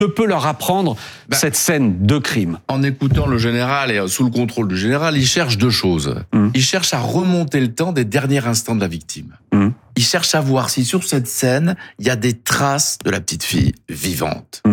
Que peut leur apprendre cette scène de crime? En écoutant le général et sous le contrôle du général, il cherche deux choses. Il cherche à remonter le temps des derniers instants de la victime. Il cherche à voir si sur cette scène, il y a des traces de la petite fille vivante.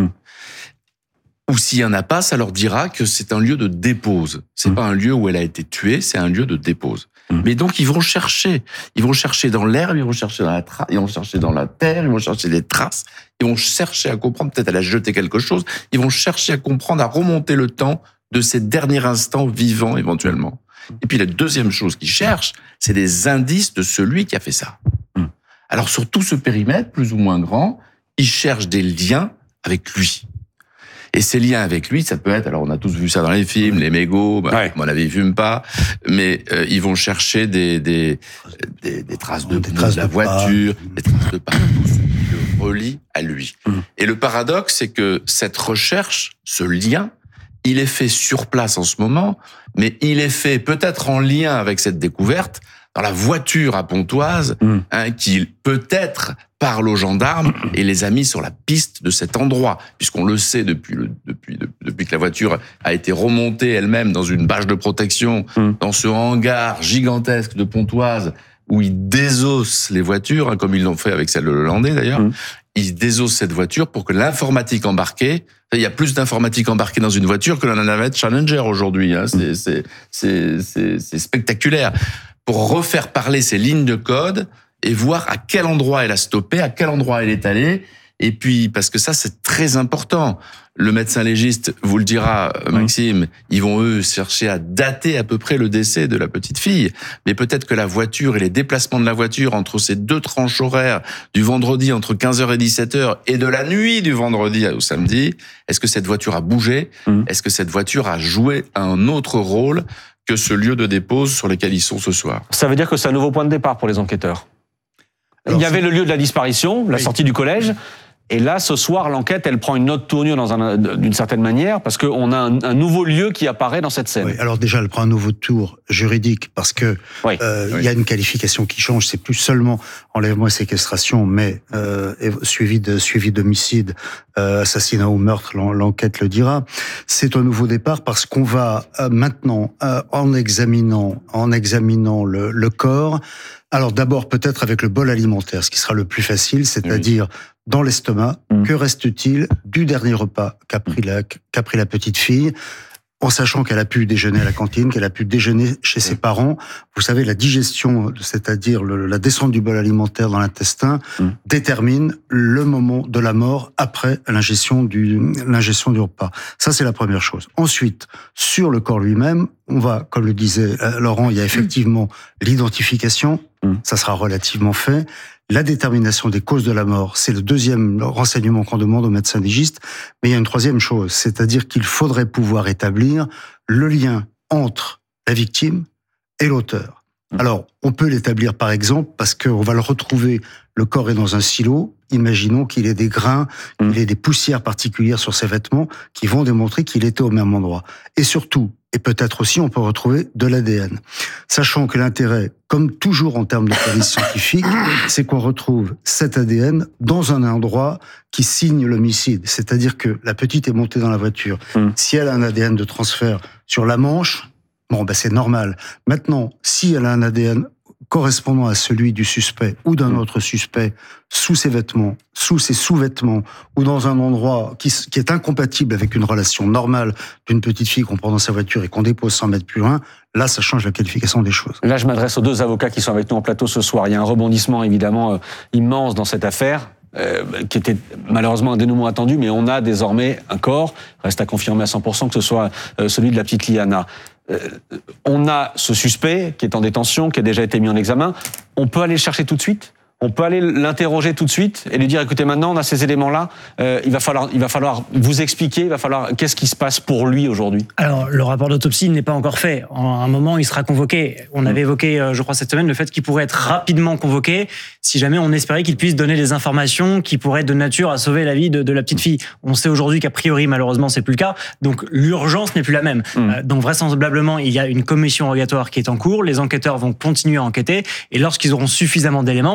Ou s'il y en a pas, ça leur dira que c'est un lieu de dépose. C'est pas un lieu où elle a été tuée, c'est un lieu de dépose. Mais donc ils vont chercher dans l'herbe, ils vont chercher dans ils vont chercher dans la terre, ils vont chercher des traces, ils vont chercher à comprendre, peut-être elle a jeté quelque chose, ils vont chercher à comprendre, à remonter le temps de ces derniers instants vivants éventuellement. Et puis la deuxième chose qu'ils cherchent, c'est des indices de celui qui a fait ça. Alors sur tout ce périmètre, plus ou moins grand, ils cherchent des liens avec lui. Et ces liens avec lui, ça peut être, alors on a tous vu ça dans les films, les mégots, à mon avis, ils fument pas, mais ils vont chercher des traces de la voiture, des traces de pas, tout ce qui le relie à lui. Et le paradoxe, c'est que cette recherche, ce lien, il est fait sur place en ce moment, mais il est fait peut-être en lien avec cette découverte dans la voiture à Pontoise, qui peut-être parle aux gendarmes et les a mis sur la piste de cet endroit, puisqu'on le sait depuis que la voiture a été remontée elle-même dans une bâche de protection, dans ce hangar gigantesque de Pontoise, où ils désossent les voitures, comme ils l'ont fait avec celle de Lelandais d'ailleurs. Ils désossent cette voiture pour que l'informatique embarquée, il y a plus d'informatique embarquée dans une voiture que dans la navette Challenger aujourd'hui. C'est spectaculaire. Pour refaire parler ces lignes de code et voir à quel endroit elle a stoppé, à quel endroit elle est allée. Et puis, parce que ça, c'est très important. Le médecin légiste vous le dira, Maxime, ils vont, eux, chercher à dater à peu près le décès de la petite fille. Mais peut-être que la voiture et les déplacements de la voiture entre ces deux tranches horaires du vendredi entre 15h et 17h et de la nuit du vendredi au samedi, est-ce que cette voiture a bougé? Est-ce que cette voiture a joué un autre rôle que ce lieu de dépose sur lequel ils sont ce soir? Ça veut dire que c'est un nouveau point de départ pour les enquêteurs. Il y avait le lieu de la disparition, la sortie du collège. Et là, ce soir, l'enquête, elle prend une autre tournure d'une certaine manière, parce qu'on a un nouveau lieu qui apparaît dans cette scène. Oui, alors déjà, elle prend un nouveau tour juridique, parce que il y a une qualification qui change. C'est plus seulement enlèvement et séquestration, mais suivi d'homicide, assassinat ou meurtre. L'enquête le dira. C'est un nouveau départ parce qu'on va maintenant, en examinant le corps. Alors d'abord peut-être avec le bol alimentaire, ce qui sera le plus facile, c'est-à-dire dans l'estomac, que reste-t-il du dernier repas qu'a pris la petite fille, en sachant qu'elle a pu déjeuner à la cantine, qu'elle a pu déjeuner chez ses parents. Vous savez, la digestion, c'est-à-dire la descente du bol alimentaire dans l'intestin, détermine le moment de la mort après l'ingestion du repas. Ça, c'est la première chose. Ensuite, sur le corps lui-même, on va, comme le disait Laurent, il y a effectivement l'identification. Ça sera relativement fait. La détermination des causes de la mort, c'est le deuxième renseignement qu'on demande au médecin légiste. Mais il y a une troisième chose, c'est-à-dire qu'il faudrait pouvoir établir le lien entre la victime et l'auteur. Alors, on peut l'établir par exemple parce qu'on va le retrouver, le corps est dans un silo, imaginons qu'il ait des grains, qu'il ait des poussières particulières sur ses vêtements qui vont démontrer qu'il était au même endroit. Et surtout, et peut-être aussi, on peut retrouver de l'ADN. Sachant que l'intérêt, comme toujours en termes de police scientifique, c'est qu'on retrouve cet ADN dans un endroit qui signe l'homicide. C'est-à-dire que la petite est montée dans la voiture. Si elle a un ADN de transfert sur la manche, c'est normal. Maintenant, si elle a un ADN correspondant à celui du suspect ou d'un autre suspect sous ses vêtements, sous ses sous-vêtements ou dans un endroit qui est incompatible avec une relation normale d'une petite fille qu'on prend dans sa voiture et qu'on dépose 100 mètres plus loin, là, ça change la qualification des choses. Là, je m'adresse aux deux avocats qui sont avec nous en plateau ce soir. Il y a un rebondissement évidemment immense dans cette affaire. Qui était malheureusement un dénouement attendu, mais on a désormais un corps, reste à confirmer à 100% que ce soit celui de la petite Liana. On a ce suspect qui est en détention, qui a déjà été mis en examen. On peut aller le chercher tout de suite ? On peut aller l'interroger tout de suite et lui dire, écoutez, maintenant on a ces éléments-là, il va falloir vous expliquer, qu'est-ce qui se passe pour lui aujourd'hui. Alors, le rapport d'autopsie n'est pas encore fait. À un moment, il sera convoqué. On avait évoqué, je crois, cette semaine, le fait qu'il pourrait être rapidement convoqué si jamais on espérait qu'il puisse donner des informations qui pourraient être de nature à sauver la vie de la petite fille. On sait aujourd'hui qu'a priori, malheureusement, c'est plus le cas. Donc, l'urgence n'est plus la même. Donc, vraisemblablement, il y a une commission rogatoire qui est en cours. Les enquêteurs vont continuer à enquêter. Et lorsqu'ils auront suffisamment d'éléments,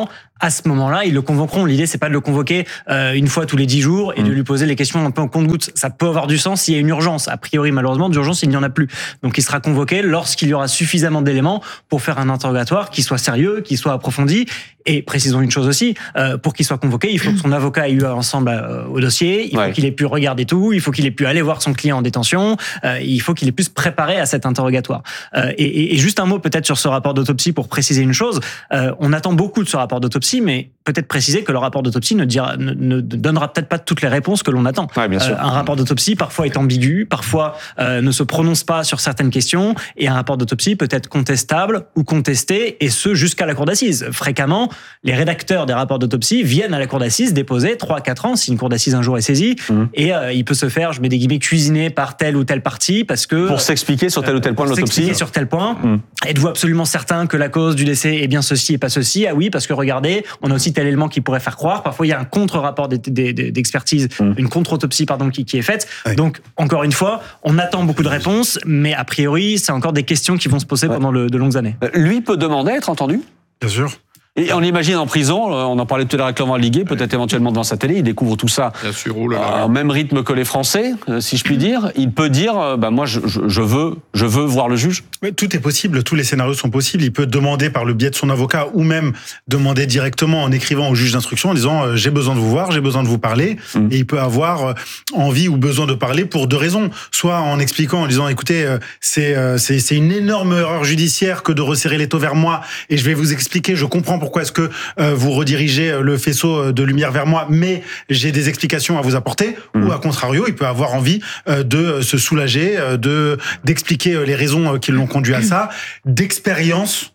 à ce moment-là, ils le convoqueront. L'idée, c'est pas de le convoquer une fois tous les 10 jours et de lui poser les questions un peu en compte-gouttes. Ça peut avoir du sens s'il y a une urgence. A priori, malheureusement, d'urgence, il n'y en a plus. Donc, il sera convoqué lorsqu'il y aura suffisamment d'éléments pour faire un interrogatoire qui soit sérieux, qui soit approfondi. Et précisons une chose aussi, pour qu'il soit convoqué, il faut que son avocat ait eu ensemble au dossier, il faut qu'il ait pu regarder tout, il faut qu'il ait pu aller voir son client en détention, il faut qu'il ait pu se préparer à cet interrogatoire. Et juste un mot peut-être sur ce rapport d'autopsie pour préciser une chose. On attend beaucoup de ce rapport d'autopsie, mais peut-être préciser que le rapport d'autopsie ne donnera peut-être pas toutes les réponses que l'on attend. Ouais, bien sûr. Un rapport d'autopsie parfois est ambigu, parfois ne se prononce pas sur certaines questions, et un rapport d'autopsie peut être contestable ou contesté, et ce jusqu'à la cour d'assises. Fréquemment, les rédacteurs des rapports d'autopsie viennent à la cour d'assises déposer 3-4 ans si une cour d'assises un jour est saisie, et il peut se faire, je mets des guillemets, cuisiner par telle ou telle partie parce que pour s'expliquer sur tel ou tel point de l'autopsie. S'expliquer sur tel point. Êtes-vous absolument certain que la cause du décès est bien ceci et pas ceci? Ah oui, parce que regardez, on a aussi tel élément qui pourrait faire croire. Parfois, il y a un contre-rapport d'expertise, une contre-autopsie pardon qui est faite. Oui. Donc encore une fois, on attend beaucoup de réponses, mais a priori, c'est encore des questions qui vont se poser pendant de longues années. Lui peut demander à être entendu? Bien sûr. Et on l'imagine en prison, on en parlait tout à l'heure avec Laurent Liguet, peut-être éventuellement devant sa télé, il découvre tout ça au même rythme que les Français, si je puis dire. Il peut dire, moi je veux voir le juge. Mais tout est possible, tous les scénarios sont possibles. Il peut demander par le biais de son avocat ou même demander directement en écrivant au juge d'instruction en disant j'ai besoin de vous voir, j'ai besoin de vous parler. Et il peut avoir envie ou besoin de parler pour deux raisons. Soit en expliquant, en disant écoutez, c'est une énorme erreur judiciaire que de resserrer l'étau vers moi et je vais vous expliquer, je comprends pourquoi est-ce que vous redirigez le faisceau de lumière vers moi, mais j'ai des explications à vous apporter. Ou à contrario, il peut avoir envie de se soulager, d'expliquer les raisons qui l'ont conduit à ça. D'expérience,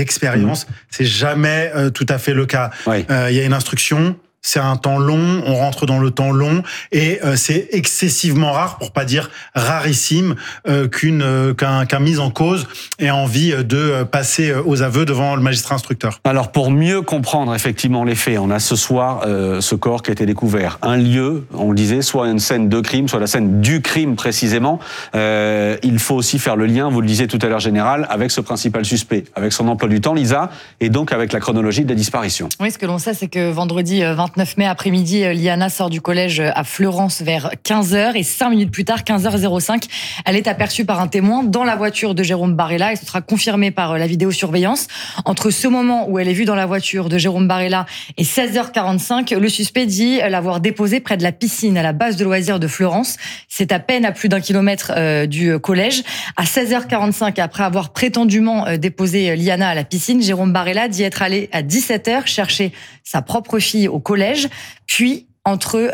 c'est jamais tout à fait le cas. Oui. Il y a une instruction. C'est un temps long, on rentre dans le temps long et c'est excessivement rare, pour pas dire rarissime, qu'un mis en cause ait envie de passer aux aveux devant le magistrat instructeur. Alors pour mieux comprendre effectivement les faits, on a ce soir ce corps qui a été découvert. Un lieu, on le disait, soit une scène de crime, soit la scène du crime précisément. Il faut aussi faire le lien, vous le disiez tout à l'heure Général, avec ce principal suspect, avec son emploi du temps, Lisa, et donc avec la chronologie de la disparition. Oui, ce que l'on sait, c'est que vendredi 29 mai après-midi, Liana sort du collège à Fleurance vers 15h et 5 minutes plus tard, 15h05, elle est aperçue par un témoin dans la voiture de Jérôme Barella et ce sera confirmé par la vidéosurveillance. Entre ce moment où elle est vue dans la voiture de Jérôme Barella et 16h45, le suspect dit l'avoir déposée près de la piscine à la base de loisirs de Fleurance. C'est à peine à plus d'1 kilomètre du collège. À 16h45, après avoir prétendument déposé Liana à la piscine, Jérôme Barella dit être allé à 17h chercher sa propre fille au collège. Puis, entre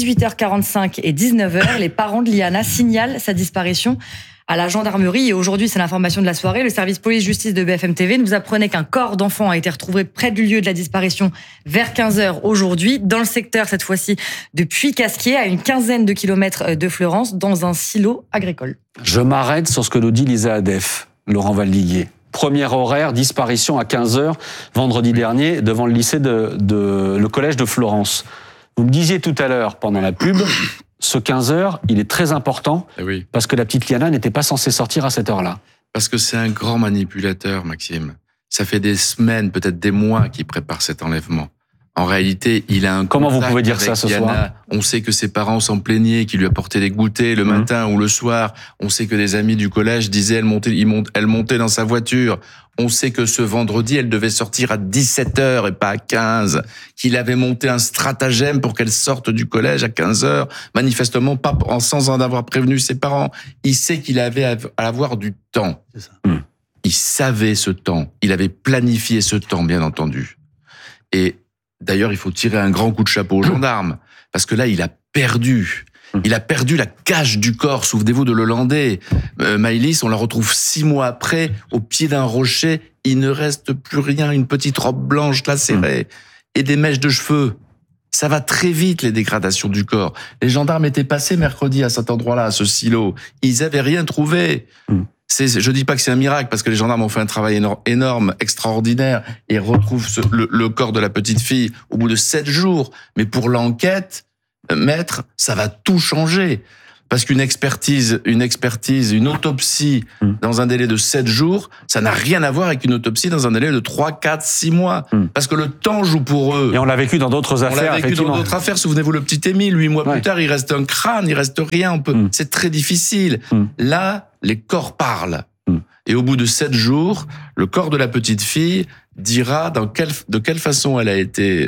18h45 et 19h, les parents de Liana signalent sa disparition à la gendarmerie. Et aujourd'hui, c'est l'information de la soirée, le service police-justice de BFM TV nous apprenait qu'un corps d'enfant a été retrouvé près du lieu de la disparition vers 15h aujourd'hui, dans le secteur, cette fois-ci, de Puy-Casquier, à une quinzaine de kilomètres de Fleurance, dans un silo agricole. Je m'arrête sur ce que nous dit Lisa Adef, Laurent Valdiguier. Premier horaire, disparition à 15h, vendredi dernier, devant le lycée le collège de Florence. Vous me disiez tout à l'heure, pendant la pub, ce 15h, il est très important, parce que la petite Liana n'était pas censée sortir à cette heure-là. Parce que c'est un grand manipulateur, Maxime. Ça fait des semaines, peut-être des mois qu'il prépare cet enlèvement. En réalité, il a un Comment vous pouvez dire ça ce Liana. soir? On sait que ses parents s'en plaignaient, qu'il lui apportaient des goûters le matin ou le soir. On sait que des amis du collège disaient elle montait dans sa voiture. On sait que ce vendredi, elle devait sortir à 17h et pas à 15. Qu'il avait monté un stratagème pour qu'elle sorte du collège à 15h. Manifestement, pas sans en avoir prévenu ses parents. Il sait qu'il avait à avoir du temps. C'est ça. Il savait ce temps. Il avait planifié ce temps, bien entendu. Et d'ailleurs, il faut tirer un grand coup de chapeau aux gendarmes. Parce que là, il a perdu. Il a perdu la cache du corps. Souvenez-vous de l'Hollandais. Maëlys, on la retrouve 6 mois après, au pied d'un rocher. Il ne reste plus rien, une petite robe blanche lacérée et des mèches de cheveux. Ça va très vite, les dégradations du corps. Les gendarmes étaient passés mercredi à cet endroit-là, à ce silo. Ils avaient rien trouvé. Je dis pas que c'est un miracle, parce que les gendarmes ont fait un travail énorme, extraordinaire, et retrouvent le corps de la petite fille au bout de 7 jours. Mais pour l'enquête, maître, ça va tout changer. Parce qu'une expertise, une autopsie dans un délai de 7 jours, ça n'a rien à voir avec une autopsie dans un délai de 3, 4, 6 mois. Parce que le temps joue pour eux. Et on l'a vécu dans d'autres affaires, On l'a vécu dans d'autres affaires. Souvenez-vous, le petit Émile, 8 mois plus tard, il reste un crâne, il reste rien. C'est très difficile. Là, les corps parlent. Et au bout de 7 jours, le corps de la petite fille dira de quelle façon elle a été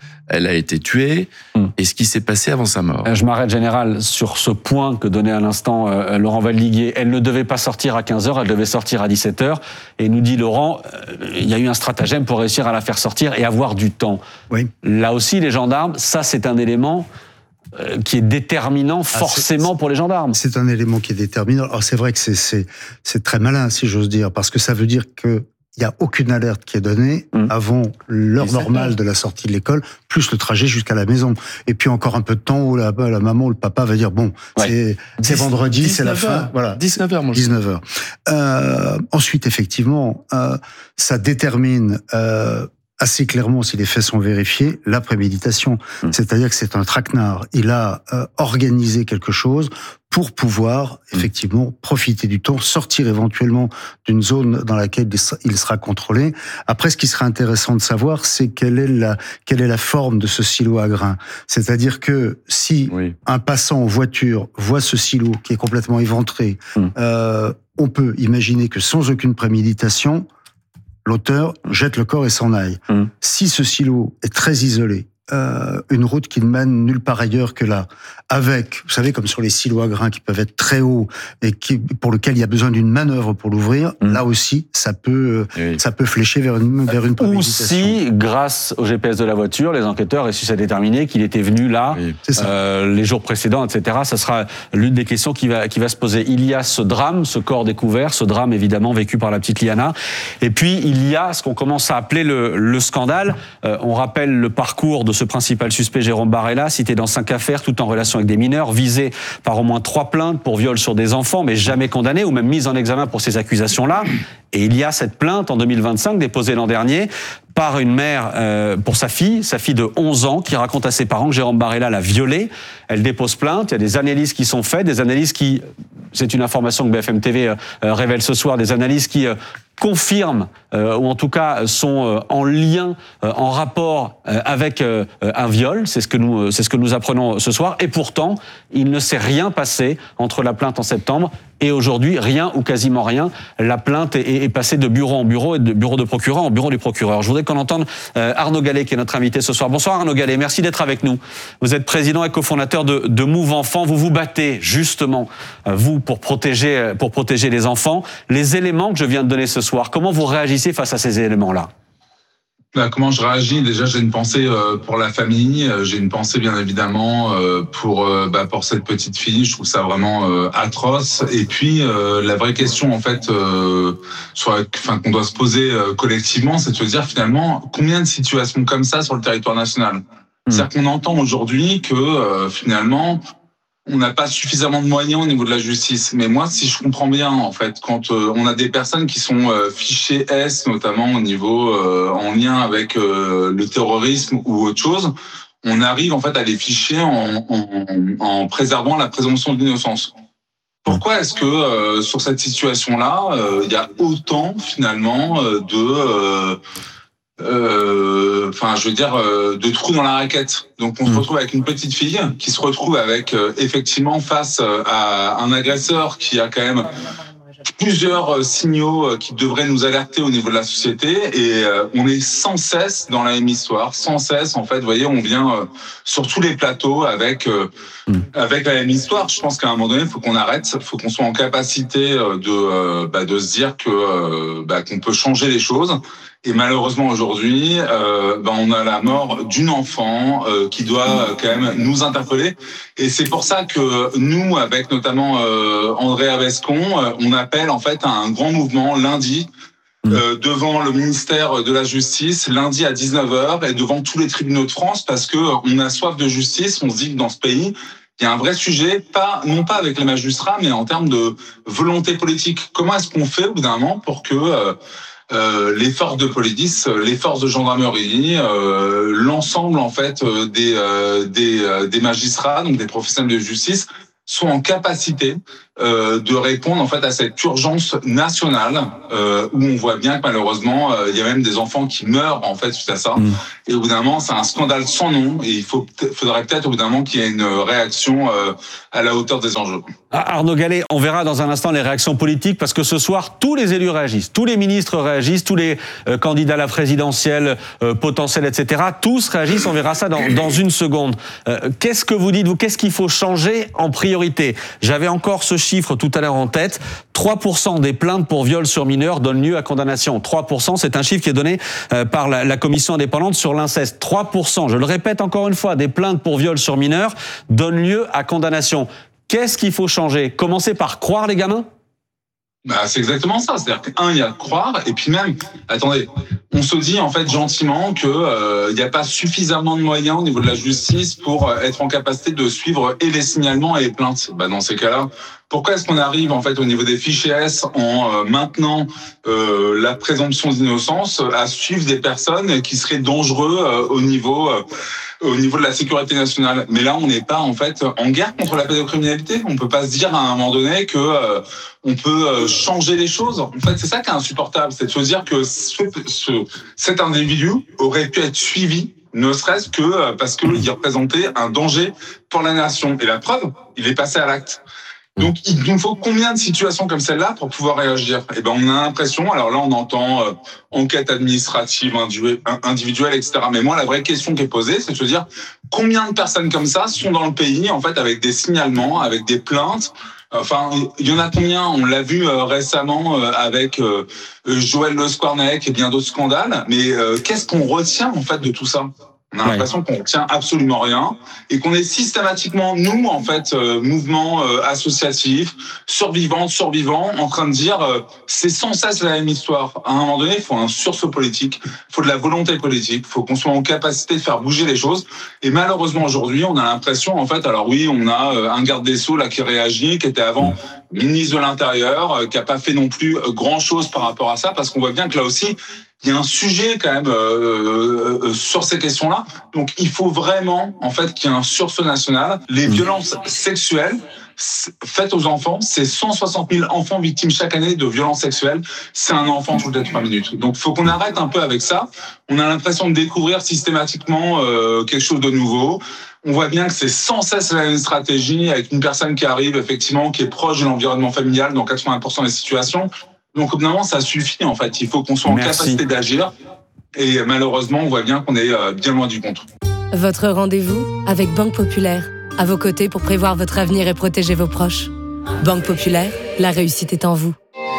tuée et ce qui s'est passé avant sa mort. Je m'arrête, Général, sur ce point que donnait à l'instant Laurent Valdiguier. Elle ne devait pas sortir à 15h, elle devait sortir à 17h. Et nous dit Laurent, il y a eu un stratagème pour réussir à la faire sortir et avoir du temps. Oui. Là aussi, les gendarmes, ça c'est un élément qui est déterminant forcément pour les gendarmes. C'est un élément qui est déterminant. Alors c'est vrai que c'est très malin, si j'ose dire, parce que ça veut dire que il y a aucune alerte qui est donnée avant l'heure normale de la sortie de l'école, plus le trajet jusqu'à la maison. Et puis encore un peu de temps où la maman ou le papa va dire bon, c'est vendredi, c'est la fin. Voilà. 19h, moi. 19h. Ensuite, effectivement, ça détermine assez clairement, si les faits sont vérifiés, la préméditation. C'est-à-dire que c'est un traquenard. Il a organisé quelque chose pour pouvoir, effectivement, profiter du temps, sortir éventuellement d'une zone dans laquelle il sera contrôlé. Après, ce qui serait intéressant de savoir, c'est quelle est la forme de ce silo à grains. C'est-à-dire que si un passant en voiture voit ce silo qui est complètement éventré, on peut imaginer que sans aucune préméditation, l'auteur jette le corps et s'en aille. Si ce silo est très isolé, une route qui ne mène nulle part ailleurs que là, avec, vous savez, comme sur les silos à grains qui peuvent être très hauts et pour lequel il y a besoin d'une manœuvre pour l'ouvrir, là aussi, ça peut flécher vers une préméditation. Ou si, grâce au GPS de la voiture, les enquêteurs réussissent à déterminer qu'il était venu là, les jours précédents, etc. Ça sera l'une des questions qui va se poser. Il y a ce drame, ce corps découvert, ce drame évidemment vécu par la petite Liana. Et puis, il y a ce qu'on commence à appeler le scandale. On rappelle le parcours de ce principal suspect, Jérôme Barella, cité dans 5 affaires, tout en relation avec des mineurs, visé par au moins 3 plaintes pour viol sur des enfants, mais jamais condamné ou même mis en examen pour ces accusations-là. Et il y a cette plainte en 2025 déposée l'an dernier par une mère pour sa fille de 11 ans, qui raconte à ses parents que Jérôme Barella l'a violée. Elle dépose plainte, il y a des analyses qui sont faites, des analyses qui, c'est une information que BFM TV révèle ce soir, des analyses qui confirment, ou en tout cas sont en lien, en rapport avec un viol. C'est ce que nous apprenons ce soir. Et pourtant, il ne s'est rien passé entre la plainte en septembre et aujourd'hui, rien ou quasiment rien. La plainte est passée de bureau en bureau et de bureau de procureur en bureau du procureur. Je voudrais qu'on entende Arnaud Gallet, qui est notre invité ce soir. Bonsoir Arnaud Gallet, merci d'être avec nous. Vous êtes président et cofondateur de Move Enfants. Vous vous battez justement, vous, pour protéger les enfants. Les éléments que je viens de donner ce soir, comment vous réagissez face à ces éléments-là ? Comment je réagis ? Déjà, j'ai une pensée pour la famille. J'ai une pensée, bien évidemment, pour cette petite fille. Je trouve ça vraiment atroce. Et puis, la vraie question, en fait, qu'on doit se poser collectivement, c'est de se dire, finalement, combien de situations comme ça sur le territoire national ? C'est-à-dire qu'on entend aujourd'hui que, finalement, on n'a pas suffisamment de moyens au niveau de la justice. Mais moi, si je comprends bien, en fait, quand on a des personnes qui sont fichées S, notamment au niveau en lien avec le terrorisme ou autre chose, on arrive en fait à les ficher en préservant la présomption d'innocence. Pourquoi est-ce que sur cette situation-là, il y a autant finalement de trous dans la raquette. Donc on se retrouve avec une petite fille qui se retrouve avec effectivement face à un agresseur qui a quand même plusieurs signaux qui devraient nous alerter au niveau de la société, et on est sans cesse dans la même histoire, sans cesse en fait. Vous voyez, on vient sur tous les plateaux avec la même histoire. Je pense qu'à un moment donné, il faut qu'on arrête, il faut qu'on soit en capacité de se dire que qu'on peut changer les choses. Et malheureusement aujourd'hui, on a la mort d'une enfant qui doit quand même nous interpeller. Et c'est pour ça que nous, avec notamment André Avescon, on appelle en fait à un grand mouvement lundi devant le ministère de la Justice, lundi à 19h, et devant tous les tribunaux de France, parce que on a soif de justice. On se dit que dans ce pays, il y a un vrai sujet, non pas avec les magistrats, mais en termes de volonté politique. Comment est-ce qu'on fait au bout d'un moment pour que les forces de police, les forces de gendarmerie, l'ensemble en fait des magistrats, donc des professionnels de justice, sont en capacité de répondre en fait à cette urgence nationale où on voit bien que malheureusement il y a même des enfants qui meurent en fait suite à ça. Et au bout d'un moment c'est un scandale sans nom et il faudrait peut-être au bout d'un moment qu'il y ait une réaction à la hauteur des enjeux. Arnaud Gallet, on verra dans un instant les réactions politiques parce que ce soir tous les élus réagissent, tous les ministres réagissent, tous les candidats à la présidentielle potentiels, etc. Tous réagissent. On verra ça dans une seconde. Qu'est-ce que vous dites vous? Qu'est-ce qu'il faut changer en priorité? J'avais encore ce chiffre tout à l'heure en tête. 3% des plaintes pour viol sur mineurs donnent lieu à condamnation. 3%, c'est un chiffre qui est donné par la commission indépendante sur l'inceste. 3%, je le répète encore une fois, des plaintes pour viol sur mineurs donnent lieu à condamnation. Qu'est-ce qu'il faut changer? Commencer par croire les gamins? C'est exactement ça. C'est-à-dire il y a de croire, et puis même, attendez, on se dit en fait gentiment que il n'y a pas suffisamment de moyens au niveau de la justice pour être en capacité de suivre et les signalements et les plaintes. Dans ces cas-là, pourquoi est-ce qu'on arrive en fait au niveau des fichiers S en maintenant la présomption d'innocence à suivre des personnes qui seraient dangereux au niveau de la sécurité nationale? Mais là, on n'est pas en fait en guerre contre la pédocriminalité. On peut pas se dire à un moment donné que on peut changer les choses. En fait, c'est ça qui est insupportable, c'est de se dire que cet individu aurait pu être suivi, ne serait-ce que parce qu'il représentait un danger pour la nation. Et la preuve, il est passé à l'acte. Donc, il nous faut combien de situations comme celle-là pour pouvoir réagir? On a l'impression, alors là, on entend enquête administrative individuelle, etc. Mais moi, la vraie question qui est posée, c'est de se dire combien de personnes comme ça sont dans le pays, en fait, avec des signalements, avec des plaintes. Enfin, il y en a combien? On l'a vu récemment avec Joël Le Squarnec et bien d'autres scandales. Mais qu'est-ce qu'on retient, en fait, de tout ça? On a l'impression qu'on retient absolument rien et qu'on est systématiquement, nous, en fait, mouvement associatif, survivants, en train de dire c'est sans cesse la même histoire. À un moment donné, il faut un sursaut politique, il faut de la volonté politique, il faut qu'on soit en capacité de faire bouger les choses. Et malheureusement, aujourd'hui, on a l'impression, en fait, alors oui, on a un garde des Sceaux là qui réagit, qui était avant ministre de l'Intérieur, qui a pas fait non plus grand-chose par rapport à ça, parce qu'on voit bien que là aussi, il y a un sujet quand même sur ces questions-là. Donc, il faut vraiment, en fait, qu'il y ait un sursaut national. Les violences sexuelles faites aux enfants, c'est 160 000 enfants victimes chaque année de violences sexuelles. C'est un enfant toutes les 3 minutes. Donc, il faut qu'on arrête un peu avec ça. On a l'impression de découvrir systématiquement quelque chose de nouveau. On voit bien que c'est sans cesse la même stratégie avec une personne qui arrive, effectivement, qui est proche de l'environnement familial dans 80% des situations. Donc, au bout d'un moment, ça suffit, en fait. Il faut qu'on soit en capacité d'agir. Et malheureusement, on voit bien qu'on est bien loin du compte. Votre rendez-vous avec Banque Populaire. À vos côtés pour prévoir votre avenir et protéger vos proches. Banque Populaire, la réussite est en vous.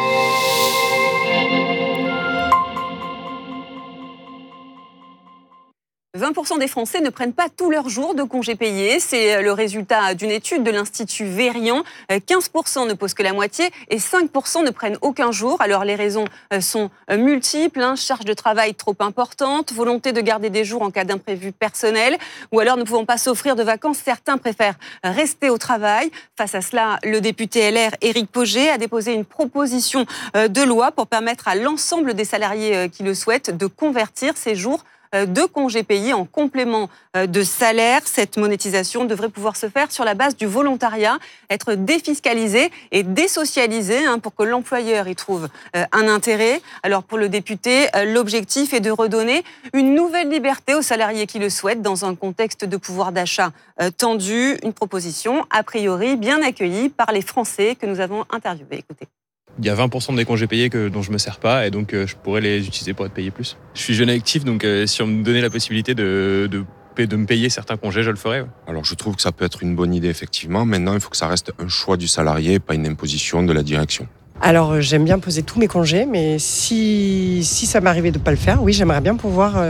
« 20% des Français ne prennent pas tous leurs jours de congés payés. C'est le résultat d'une étude de l'Institut Verian. 15% ne posent que la moitié et 5% ne prennent aucun jour. Alors les raisons sont multiples. Charge de travail trop importante, volonté de garder des jours en cas d'imprévu personnel ou alors ne pouvant pas s'offrir de vacances. Certains préfèrent rester au travail. Face à cela, le député LR Éric Pauget a déposé une proposition de loi pour permettre à l'ensemble des salariés qui le souhaitent de convertir ces jours de congés payés en complément de salaire. Cette monétisation devrait pouvoir se faire sur la base du volontariat, être défiscalisée et désocialisée pour que l'employeur y trouve un intérêt. Alors pour le député, l'objectif est de redonner une nouvelle liberté aux salariés qui le souhaitent dans un contexte de pouvoir d'achat tendu. Une proposition a priori bien accueillie par les Français que nous avons interviewés. Écoutez. Il y a 20% des congés payés dont je ne me sers pas et donc je pourrais les utiliser pour être payé plus. Je suis jeune et actif, donc si on me donnait la possibilité de me payer certains congés, je le ferais. Ouais. Alors je trouve que ça peut être une bonne idée, effectivement. Maintenant, il faut que ça reste un choix du salarié, pas une imposition de la direction. Alors j'aime bien poser tous mes congés, mais si ça m'arrivait de ne pas le faire, oui, j'aimerais bien pouvoir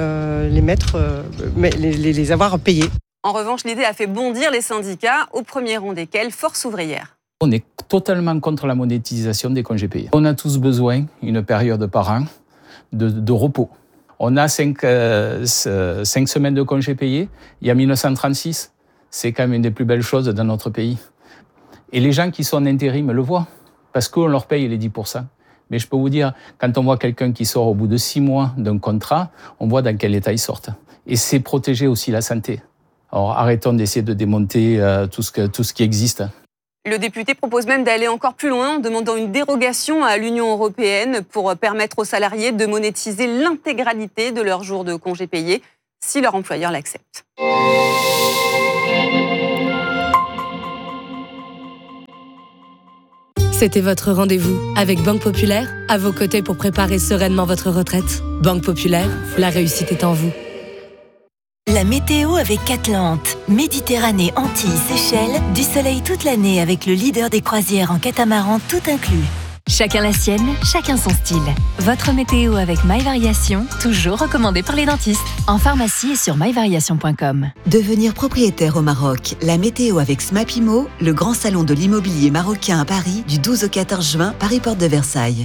les avoir payés. En revanche, l'idée a fait bondir les syndicats, au premier rang desquels Force ouvrière. On est totalement contre la monétisation des congés payés. On a tous besoin, une période par an, de repos. On a 5 semaines de congés payés. Il y a 1936. C'est quand même une des plus belles choses dans notre pays. Et les gens qui sont en intérim le voient, parce qu'on leur paye les 10%. Mais je peux vous dire, quand on voit quelqu'un qui sort au bout de 6 mois d'un contrat, on voit dans quel état ils sortent. Et c'est protéger aussi la santé. Alors arrêtons d'essayer de démonter tout ce qui existe. Le député propose même d'aller encore plus loin en demandant une dérogation à l'Union européenne pour permettre aux salariés de monétiser l'intégralité de leurs jours de congés payés si leur employeur l'accepte. C'était votre rendez-vous avec Banque Populaire, à vos côtés pour préparer sereinement votre retraite. Banque Populaire, la réussite est en vous. La météo avec Atlante. Méditerranée, Antilles, Seychelles, du soleil toute l'année avec le leader des croisières en catamaran tout inclus. Chacun la sienne, chacun son style. Votre météo avec MyVariation, toujours recommandé par les dentistes. En pharmacie et sur myvariation.com. Devenir propriétaire au Maroc. La météo avec Smapimo, le grand salon de l'immobilier marocain à Paris, du 12 au 14 juin, Paris Porte de Versailles.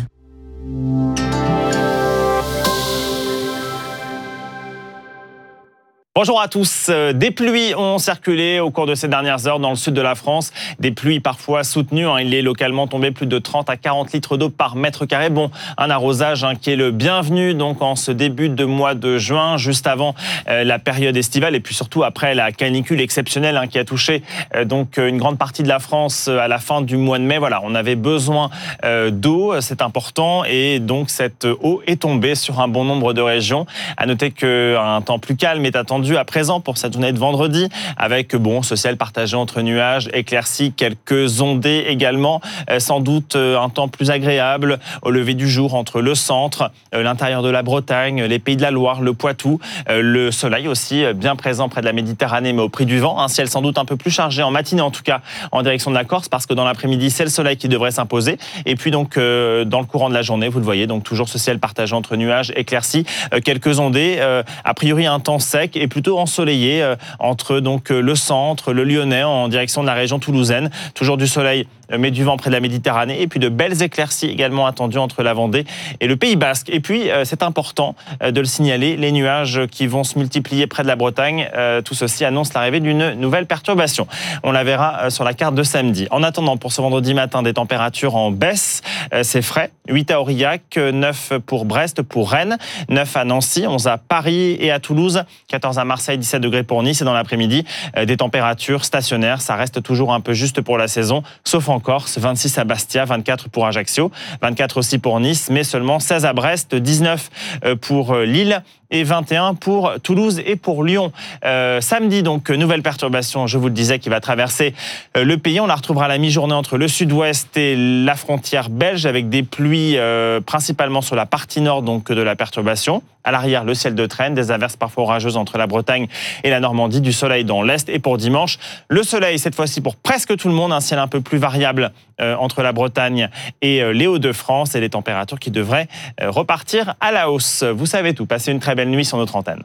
Bonjour à tous. Des pluies ont circulé au cours de ces dernières heures dans le sud de la France. Des pluies parfois soutenues. Il est localement tombé plus de 30 à 40 litres d'eau par mètre carré. Bon, un arrosage qui est le bienvenu donc en ce début de mois de juin, juste avant la période estivale et puis surtout après la canicule exceptionnelle qui a touché donc une grande partie de la France à la fin du mois de mai. Voilà, on avait besoin d'eau, c'est important et donc cette eau est tombée sur un bon nombre de régions. À noter qu'un temps plus calme est attendu à présent pour cette journée de vendredi, avec ce ciel partagé entre nuages, éclaircies, quelques ondées également, sans doute un temps plus agréable au lever du jour entre le centre, l'intérieur de la Bretagne, les Pays de la Loire, le Poitou, le soleil aussi bien présent près de la Méditerranée mais au prix du vent, un ciel sans doute un peu plus chargé en matinée en tout cas en direction de la Corse parce que dans l'après-midi c'est le soleil qui devrait s'imposer et puis donc dans le courant de la journée vous le voyez donc toujours ce ciel partagé entre nuages, éclaircies, quelques ondées, a priori un temps sec et plutôt ensoleillé entre donc le centre, le Lyonnais en direction de la région toulousaine. Toujours du soleil mais du vent près de la Méditerranée et puis de belles éclaircies également attendues entre la Vendée et le Pays Basque. Et puis c'est important de le signaler, les nuages qui vont se multiplier près de la Bretagne, tout ceci annonce l'arrivée d'une nouvelle perturbation. On la verra sur la carte de samedi. En attendant pour ce vendredi matin des températures en baisse, c'est frais, 8 à Aurillac, 9 pour Brest, pour Rennes, 9 à Nancy, 11 à Paris et à Toulouse, 14 à Marseille, 17 degrés pour Nice et dans l'après-midi des températures stationnaires, ça reste toujours un peu juste pour la saison, sauf en Corse, 26 à Bastia, 24 pour Ajaccio, 24 aussi pour Nice, mais seulement 16 à Brest, 19 pour Lille et 21 pour Toulouse et pour Lyon. Samedi, donc, nouvelle perturbation, je vous le disais, qui va traverser le pays. On la retrouvera à la mi-journée entre le sud-ouest et la frontière belge avec des pluies principalement sur la partie nord donc, de la perturbation. À l'arrière, le ciel de traîne, des averses parfois orageuses entre la Bretagne et la Normandie, du soleil dans l'est. Et pour dimanche, le soleil, cette fois-ci pour presque tout le monde, un ciel un peu plus variable entre la Bretagne et les Hauts-de-France et les températures qui devraient repartir à la hausse. Vous savez tout, passez une très belle nuit sur notre antenne.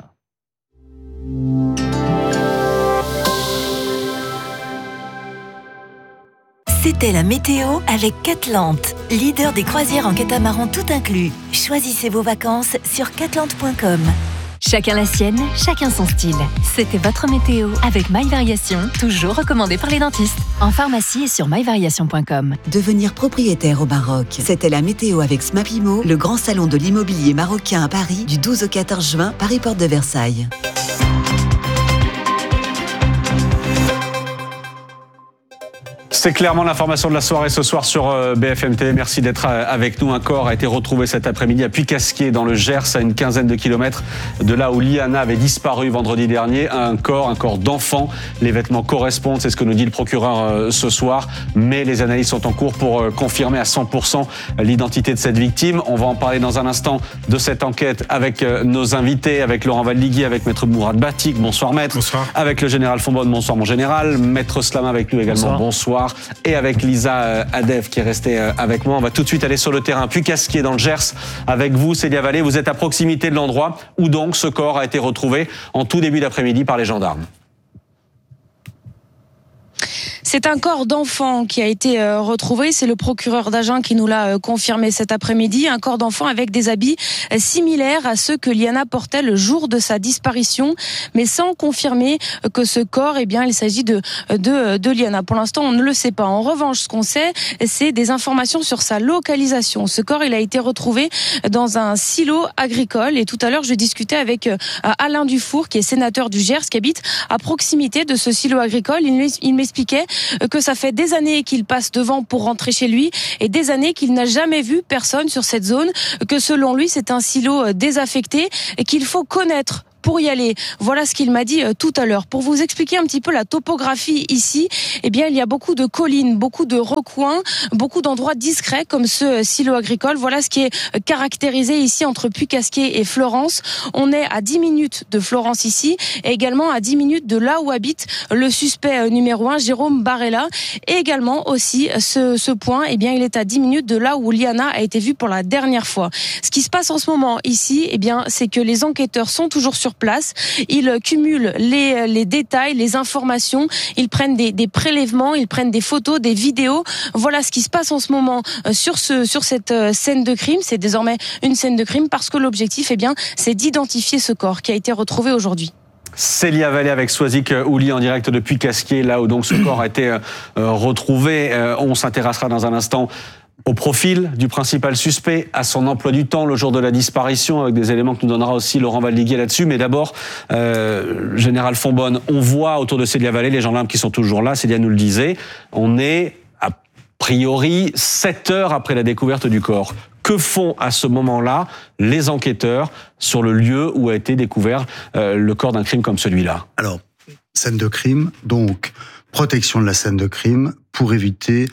C'était la météo avec Atlante, leader des croisières en catamaran tout inclus. Choisissez vos vacances sur catlante.com. Chacun la sienne, chacun son style. C'était votre météo avec MyVariation, toujours recommandé par les dentistes. En pharmacie et sur myvariation.com. Devenir propriétaire au Maroc. C'était la météo avec Smapimo, le grand salon de l'immobilier marocain à Paris, du 12 au 14 juin, Paris Porte de Versailles. C'est clairement l'information de la soirée ce soir sur BFM TV. Merci d'être avec nous. Un corps a été retrouvé cet après-midi à Puy-Casquier dans le Gers, à une quinzaine de kilomètres de là où Liana avait disparu vendredi dernier. Un corps d'enfant. Les vêtements correspondent, c'est ce que nous dit le procureur ce soir. Mais les analyses sont en cours pour confirmer à 100% l'identité de cette victime. On va en parler dans un instant de cette enquête avec nos invités, avec Laurent Valdigui, avec Maître Mourad Batik. Bonsoir Maître. Bonsoir. Avec le général Fonbonne. Bonsoir mon général. Maître Slama avec nous également. Bonsoir. Et avec Lisa Adev qui est restée avec moi. On va tout de suite aller sur le terrain Puy-Casquier dans le Gers avec vous, Célia Vallée. Vous êtes à proximité de l'endroit où donc ce corps a été retrouvé en tout début d'après-midi par les gendarmes. C'est un corps d'enfant qui a été retrouvé. C'est le procureur d'Agen qui nous l'a confirmé cet après-midi. Un corps d'enfant avec des habits similaires à ceux que Liana portait le jour de sa disparition, mais sans confirmer que ce corps, il s'agit de Liana. Pour l'instant, on ne le sait pas. En revanche, ce qu'on sait, c'est des informations sur sa localisation. Ce corps, il a été retrouvé dans un silo agricole. Et tout à l'heure, je discutais avec Alain Dufour, qui est sénateur du Gers, qui habite à proximité de ce silo agricole. Il m'expliquait que ça fait des années qu'il passe devant pour rentrer chez lui et des années qu'il n'a jamais vu personne sur cette zone, que selon lui c'est un silo désaffecté et qu'il faut connaître pour y aller. Voilà ce qu'il m'a dit tout à l'heure. Pour vous expliquer un petit peu la topographie ici, eh bien, il y a beaucoup de collines, beaucoup de recoins, beaucoup d'endroits discrets comme ce silo agricole. Voilà ce qui est caractérisé ici entre Puy-Casquier et Florence. On est à 10 minutes de Florence ici et également à 10 minutes de là où habite le suspect numéro 1, Jérôme Barella. Et également aussi ce point, eh bien, il est à 10 minutes de là où Liana a été vue pour la dernière fois. Ce qui se passe en ce moment ici, eh bien, c'est que les enquêteurs sont toujours sur place. Ils cumulent les détails, les informations. Ils prennent des prélèvements, ils prennent des photos, des vidéos. Voilà ce qui se passe en ce moment sur cette scène de crime. C'est désormais une scène de crime parce que l'objectif, eh bien, c'est d'identifier ce corps qui a été retrouvé aujourd'hui. Célia Vallée avec Swazik Ouli en direct depuis Casquier, là où donc ce corps a été retrouvé. On s'intéressera dans un instant au profil du principal suspect, à son emploi du temps le jour de la disparition, avec des éléments que nous donnera aussi Laurent Valdiguier là-dessus. Mais d'abord, Général Fonbonne, on voit autour de Célia Vallée les gendarmes qui sont toujours là, Célia nous le disait, on est a priori 7 heures après la découverte du corps. Que font à ce moment-là les enquêteurs sur le lieu où a été découvert le corps d'un crime comme celui-là ? Alors, scène de crime, donc protection de la scène de crime pour éviter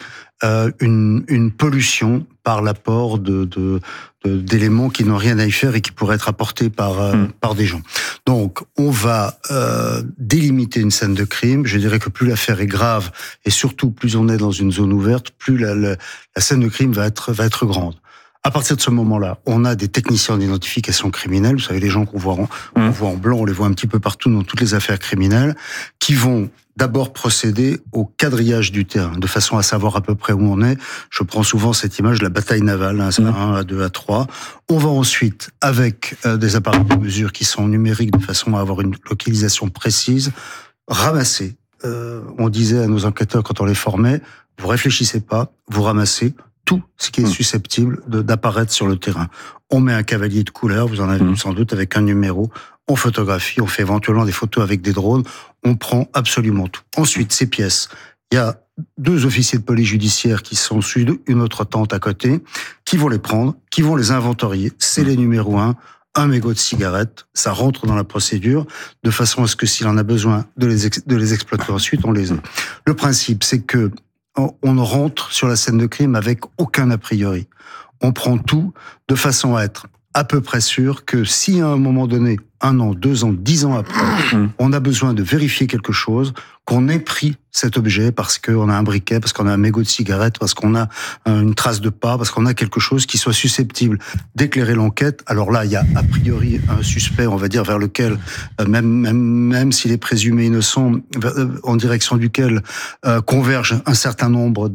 une pollution par l'apport d'éléments qui n'ont rien à y faire et qui pourraient être apportés par des gens. Donc, on va délimiter une scène de crime. Je dirais que plus l'affaire est grave et surtout plus on est dans une zone ouverte, plus la scène de crime va être grande. À partir de ce moment-là, on a des techniciens d'identification criminelle, vous savez, les gens qu'on voit en blanc, on les voit un petit peu partout dans toutes les affaires criminelles, qui vont d'abord procéder au quadrillage du terrain, de façon à savoir à peu près où on est. Je prends souvent cette image de la bataille navale, 1 à 2 à 3. On va ensuite, avec des appareils de mesure qui sont numériques, de façon à avoir une localisation précise, ramasser. On disait à nos enquêteurs quand on les formait, vous réfléchissez pas, vous ramassez tout ce qui est susceptible d'apparaître sur le terrain. On met un cavalier de couleur, vous en avez vu sans doute, avec un numéro. On photographie, on fait éventuellement des photos avec des drones. On prend absolument tout. Ensuite, ces pièces, il y a 2 officiers de police judiciaire qui sont sur une autre tente à côté, qui vont les prendre, qui vont les inventorier. C'est les numéros 1, un mégot de cigarette, ça rentre dans la procédure, de façon à ce que s'il en a besoin de les exploiter ensuite, on les a. Le principe, c'est que on rentre sur la scène de crime avec aucun a priori. On prend tout de façon à être à peu près sûr que si à un moment donné, 1 an, 2 ans, 10 ans après, on a besoin de vérifier quelque chose, qu'on ait pris cet objet parce qu'on a un briquet, parce qu'on a un mégot de cigarette, parce qu'on a une trace de pas, parce qu'on a quelque chose qui soit susceptible d'éclairer l'enquête. Alors là, il y a a priori un suspect, on va dire, vers lequel, même s'il est présumé innocent, en direction duquel convergent un certain nombre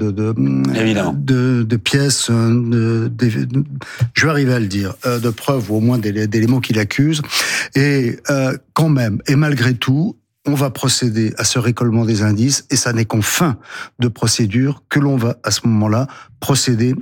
de pièces, je vais arriver à le dire, de preuves ou au moins d'éléments qui l'accusent. Et quand même, et malgré tout, on va procéder à ce récollement des indices, et ça n'est qu'en fin de procédure que l'on va, à ce moment-là, procéder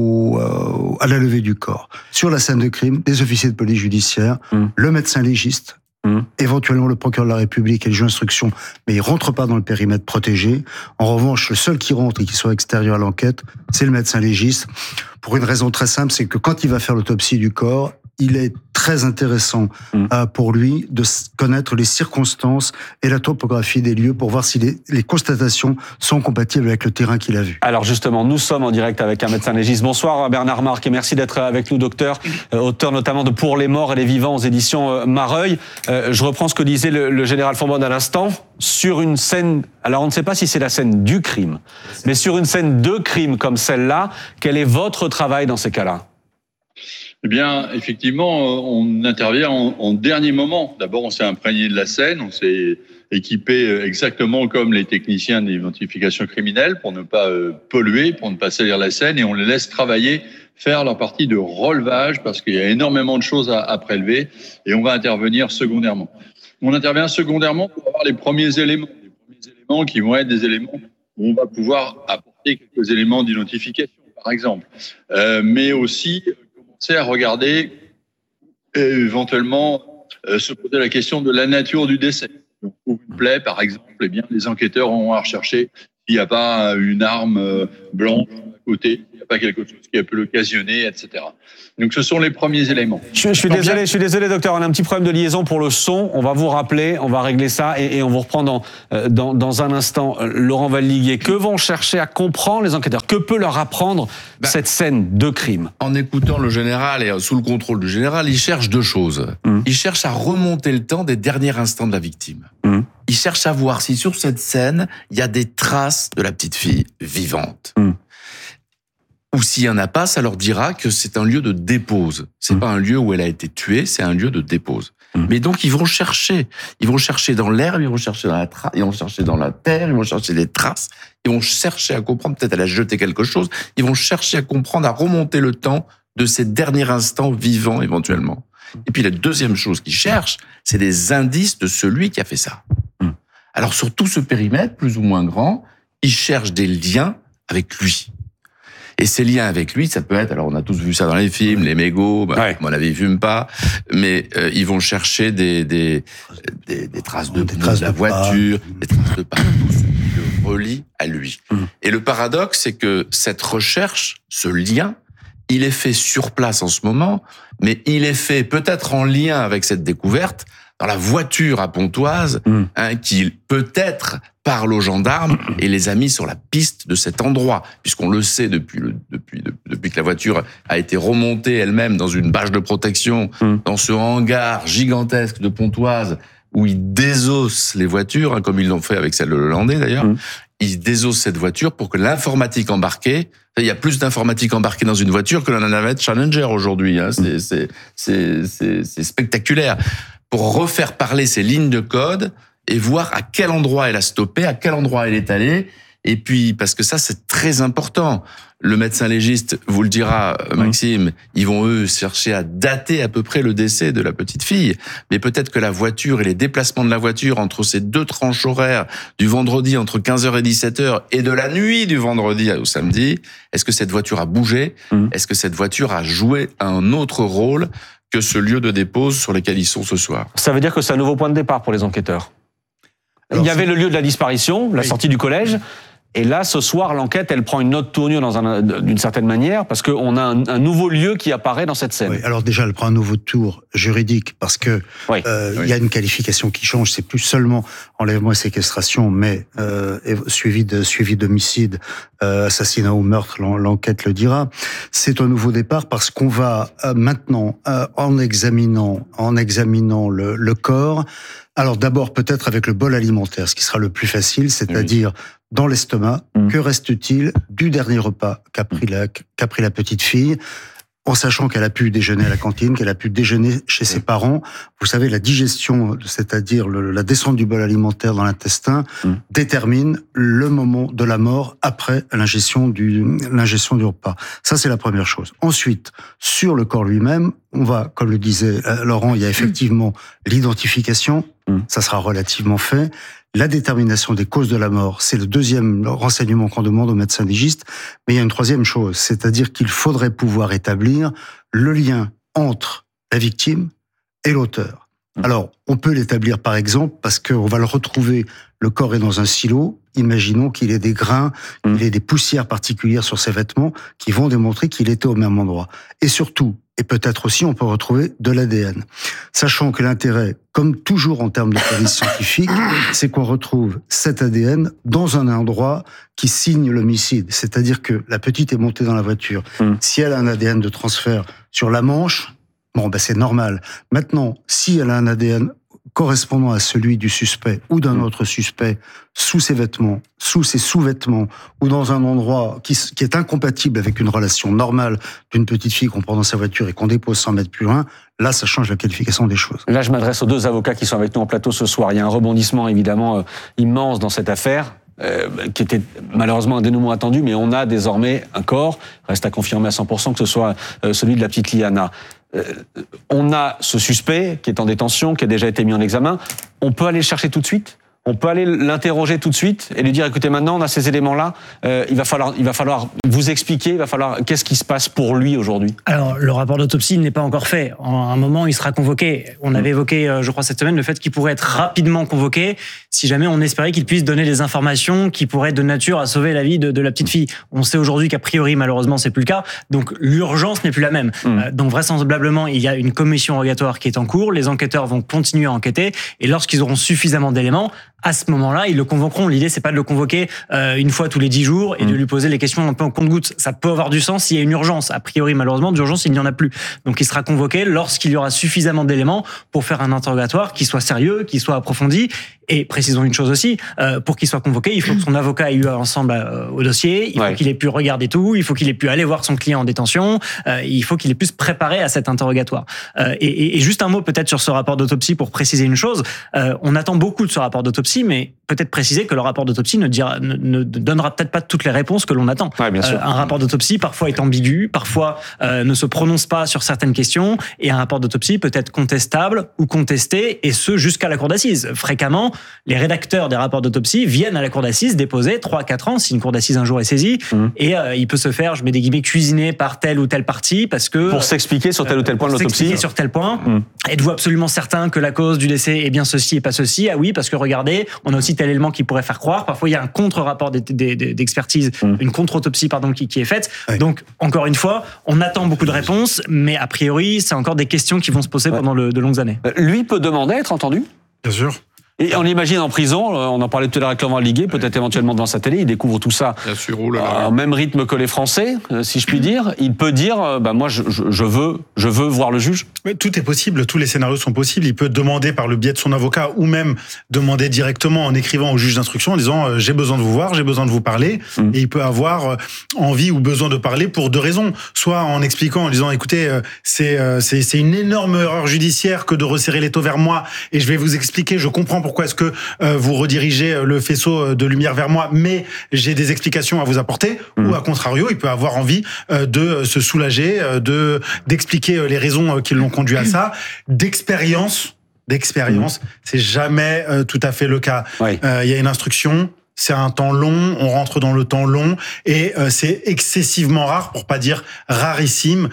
à la levée du corps. Sur la scène de crime, des officiers de police judiciaire, le médecin légiste, éventuellement le procureur de la République et le juge d'instruction, mais il rentre pas dans le périmètre protégé. En revanche, le seul qui rentre et qui soit extérieur à l'enquête, c'est le médecin légiste. Pour une raison très simple, c'est que quand il va faire l'autopsie du corps, il est très intéressant pour lui de connaître les circonstances et la topographie des lieux pour voir si les constatations sont compatibles avec le terrain qu'il a vu. Alors justement, nous sommes en direct avec un médecin légiste. Bonsoir Bernard Marc et merci d'être avec nous, docteur, auteur notamment de Pour les morts et les vivants aux éditions Mareuil. Je reprends ce que disait le général Fonbonne à l'instant. Sur une scène, alors on ne sait pas si c'est la scène du crime, mais sur une scène de crime comme celle-là, quel est votre travail dans ces cas-là ? Eh bien, effectivement, on intervient en dernier moment. D'abord, on s'est imprégné de la scène, on s'est équipé exactement comme les techniciens d'identification criminelle pour ne pas polluer, pour ne pas salir la scène, et on les laisse travailler, faire leur partie de relevage parce qu'il y a énormément de choses à prélever, et on va intervenir secondairement. On intervient secondairement pour avoir les premiers éléments qui vont être des éléments où on va pouvoir apporter quelques éléments d'identification, par exemple, mais aussi commencer à regarder et éventuellement se poser la question de la nature du décès. Donc, pour une plaie, par exemple, eh bien, les enquêteurs ont à rechercher s'il n'y a pas une arme blanche à côté, il n'y a pas quelque chose qui peut l'occasionner, etc. Donc ce sont les premiers éléments. Je suis désolé, docteur, on a un petit problème de liaison pour le son. On va vous rappeler, on va régler ça et on vous reprend dans un instant. Laurent Valdiguier, que vont chercher à comprendre les enquêteurs? Que peut leur apprendre cette scène de crime? En écoutant le général et sous le contrôle du général, il cherche deux choses. Il cherche à remonter le temps des derniers instants de la victime. Il cherche à voir si sur cette scène, il y a des traces de la petite fille vivante. Ou s'il n'y en a pas, ça leur dira que c'est un lieu de dépose. C'est pas un lieu où elle a été tuée, c'est un lieu de dépose. Mais donc, ils vont chercher dans l'herbe, ils vont chercher dans ils vont chercher dans la terre, ils vont chercher des traces, ils vont chercher à comprendre, peut-être elle a jeté quelque chose, ils vont chercher à comprendre, à remonter le temps de ces derniers instants vivants, éventuellement. Et puis, la deuxième chose qu'ils cherchent, c'est des indices de celui qui a fait ça. Alors, sur tout ce périmètre, plus ou moins grand, ils cherchent des liens avec lui. Et ces liens avec lui, ça peut être, alors on a tous vu ça dans les films, les mégots, à mon avis, ils fument pas, mais ils vont chercher des traces de la voiture, des traces de partout, ce qui le relie à lui. Et le paradoxe, c'est que cette recherche, ce lien, il est fait sur place en ce moment, mais il est fait peut-être en lien avec cette découverte dans la voiture à Pontoise, qui peut-être parle aux gendarmes et les a mis sur la piste de cet endroit, puisqu'on le sait depuis que la voiture a été remontée elle-même dans une bâche de protection, dans ce hangar gigantesque de Pontoise, où ils désossent les voitures, comme ils l'ont fait avec celle de Hollandais d'ailleurs. Ils désossent cette voiture pour que l'informatique embarquée, il y a plus d'informatique embarquée dans une voiture que dans la navette Challenger aujourd'hui. C'est spectaculaire. Pour refaire parler ces lignes de code et voir à quel endroit elle a stoppé, à quel endroit elle est allée. Et puis, parce que ça, c'est très important. Le médecin légiste vous le dira, Maxime, ils vont, eux, chercher à dater à peu près le décès de la petite fille. Mais peut-être que la voiture et les déplacements de la voiture entre ces deux tranches horaires du vendredi entre 15h et 17h et de la nuit du vendredi au samedi, est-ce que cette voiture a bougé? Est-ce que cette voiture a joué un autre rôle que ce lieu de dépose sur lequel ils sont ce soir? Ça veut dire que c'est un nouveau point de départ pour les enquêteurs. Alors, il y avait le lieu de la disparition, la sortie du collège, et là, ce soir, l'enquête, elle prend une autre tournure d'une certaine manière, parce qu'on a un nouveau lieu qui apparaît dans cette scène. Oui, alors déjà, elle prend un nouveau tour juridique, parce que il y a une qualification qui change. C'est plus seulement enlèvement et séquestration, mais suivi d'homicide, assassinat ou meurtre. L'enquête le dira. C'est un nouveau départ parce qu'on va maintenant, en examinant le corps. Alors d'abord peut-être avec le bol alimentaire, ce qui sera le plus facile, c'est-à-dire dans l'estomac, que reste-t-il du dernier repas qu'a pris la petite fille, en sachant qu'elle a pu déjeuner à la cantine, qu'elle a pu déjeuner chez ses parents. Vous savez, la digestion, c'est-à-dire la descente du bol alimentaire dans l'intestin, détermine le moment de la mort après l'ingestion du repas. Ça, c'est la première chose. Ensuite, sur le corps lui-même, on va, comme le disait Laurent, il y a effectivement l'identification, ça sera relativement fait. La détermination des causes de la mort, c'est le deuxième renseignement qu'on demande aux médecins légistes. Mais il y a une troisième chose, c'est-à-dire qu'il faudrait pouvoir établir le lien entre la victime et l'auteur. Alors, on peut l'établir par exemple parce qu'on va le retrouver, le corps est dans un silo, imaginons qu'il ait des grains, qu'il ait des poussières particulières sur ses vêtements qui vont démontrer qu'il était au même endroit. Et surtout, et peut-être aussi, on peut retrouver de l'ADN. Sachant que l'intérêt, comme toujours en termes de police scientifique, c'est qu'on retrouve cet ADN dans un endroit qui signe l'homicide. C'est-à-dire que la petite est montée dans la voiture. Si elle a un ADN de transfert sur la manche, c'est normal. Maintenant, si elle a un ADN correspondant à celui du suspect ou d'un autre suspect sous ses vêtements, sous ses sous-vêtements ou dans un endroit qui est incompatible avec une relation normale d'une petite fille qu'on prend dans sa voiture et qu'on dépose 100 mètres plus loin, là, ça change la qualification des choses. Là, je m'adresse aux deux avocats qui sont avec nous en plateau ce soir. Il y a un rebondissement évidemment immense dans cette affaire. Qui était malheureusement un dénouement attendu, mais on a désormais un corps, reste à confirmer à 100% que ce soit celui de la petite Liana. On a ce suspect qui est en détention, qui a déjà été mis en examen. On peut aller le chercher tout de suite ? on peut aller l'interroger tout de suite et lui dire, écoutez, maintenant on a ces éléments-là, il va falloir vous expliquer, qu'est-ce qui se passe pour lui aujourd'hui? Alors, le rapport d'autopsie n'est pas encore fait. À un moment, il sera convoqué. On avait évoqué, je crois, cette semaine, le fait qu'il pourrait être rapidement convoqué si jamais on espérait qu'il puisse donner des informations qui pourraient être de nature à sauver la vie de la petite fille. On sait aujourd'hui qu'a priori, malheureusement, c'est plus le cas. Donc, l'urgence n'est plus la même. Donc, vraisemblablement, il y a une commission rogatoire qui est en cours. Les enquêteurs vont continuer à enquêter. Et lorsqu'ils auront suffisamment d'éléments, à ce moment-là, ils le convoqueront. L'idée, c'est pas de le convoquer une fois tous les 10 jours et de lui poser les questions un peu en compte-gouttes. Ça peut avoir du sens s'il y a une urgence. A priori, malheureusement, d'urgence, il n'y en a plus. Donc, il sera convoqué lorsqu'il y aura suffisamment d'éléments pour faire un interrogatoire qui soit sérieux, qui soit approfondi. Et précisons une chose aussi, pour qu'il soit convoqué, il faut que son avocat ait eu ensemble au dossier, il faut qu'il ait pu regarder tout, il faut qu'il ait pu aller voir son client en détention, il faut qu'il ait pu se préparer à cet interrogatoire. Et juste un mot peut-être sur ce rapport d'autopsie pour préciser une chose, on attend beaucoup de ce rapport d'autopsie, mais peut-être préciser que le rapport d'autopsie ne donnera peut-être pas toutes les réponses que l'on attend. Ouais, bien sûr. Un rapport d'autopsie parfois est ambigu, parfois ne se prononce pas sur certaines questions, et un rapport d'autopsie peut être contestable ou contesté, et ce jusqu'à la cour d'assises. Fréquemment, les rédacteurs des rapports d'autopsie viennent à la cour d'assises déposer 3-4 ans si une cour d'assises un jour est saisie, et il peut se faire, je mets des guillemets, cuisiner par telle ou telle partie parce que pour s'expliquer sur tel ou tel point de l'autopsie. S'expliquer sur tel point. Êtes-vous absolument certain que la cause du décès est bien ceci et pas ceci? Ah oui, parce que regardez, on a aussi tel élément qui pourrait faire croire. Parfois, il y a un contre-rapport d'expertise, une contre-autopsie pardon qui est faite. Oui. Donc encore une fois, on attend beaucoup de réponses, mais a priori, c'est encore des questions qui vont se poser pendant de longues années. Lui peut demander à être entendu? Bien sûr. Et on l'imagine en prison, on en parlait tout à l'heure avec Laurent Liguet, peut-être éventuellement devant sa télé, il découvre tout ça au même rythme que les Français, si je puis dire. Il peut dire, moi je veux voir le juge. Mais tout est possible, tous les scénarios sont possibles. Il peut demander par le biais de son avocat ou même demander directement en écrivant au juge d'instruction en disant j'ai besoin de vous voir, j'ai besoin de vous parler. Et il peut avoir envie ou besoin de parler pour deux raisons. Soit en expliquant, en disant écoutez, c'est une énorme erreur judiciaire que de resserrer l'étau vers moi et je vais vous expliquer, je comprends pourquoi est-ce que vous redirigez le faisceau de lumière vers moi, mais j'ai des explications à vous apporter. Ou à contrario, il peut avoir envie de se soulager, d'expliquer les raisons qui l'ont conduit à ça. D'expérience, c'est jamais tout à fait le cas. Il y a une instruction. C'est un temps long, on rentre dans le temps long et c'est excessivement rare, pour pas dire rarissime,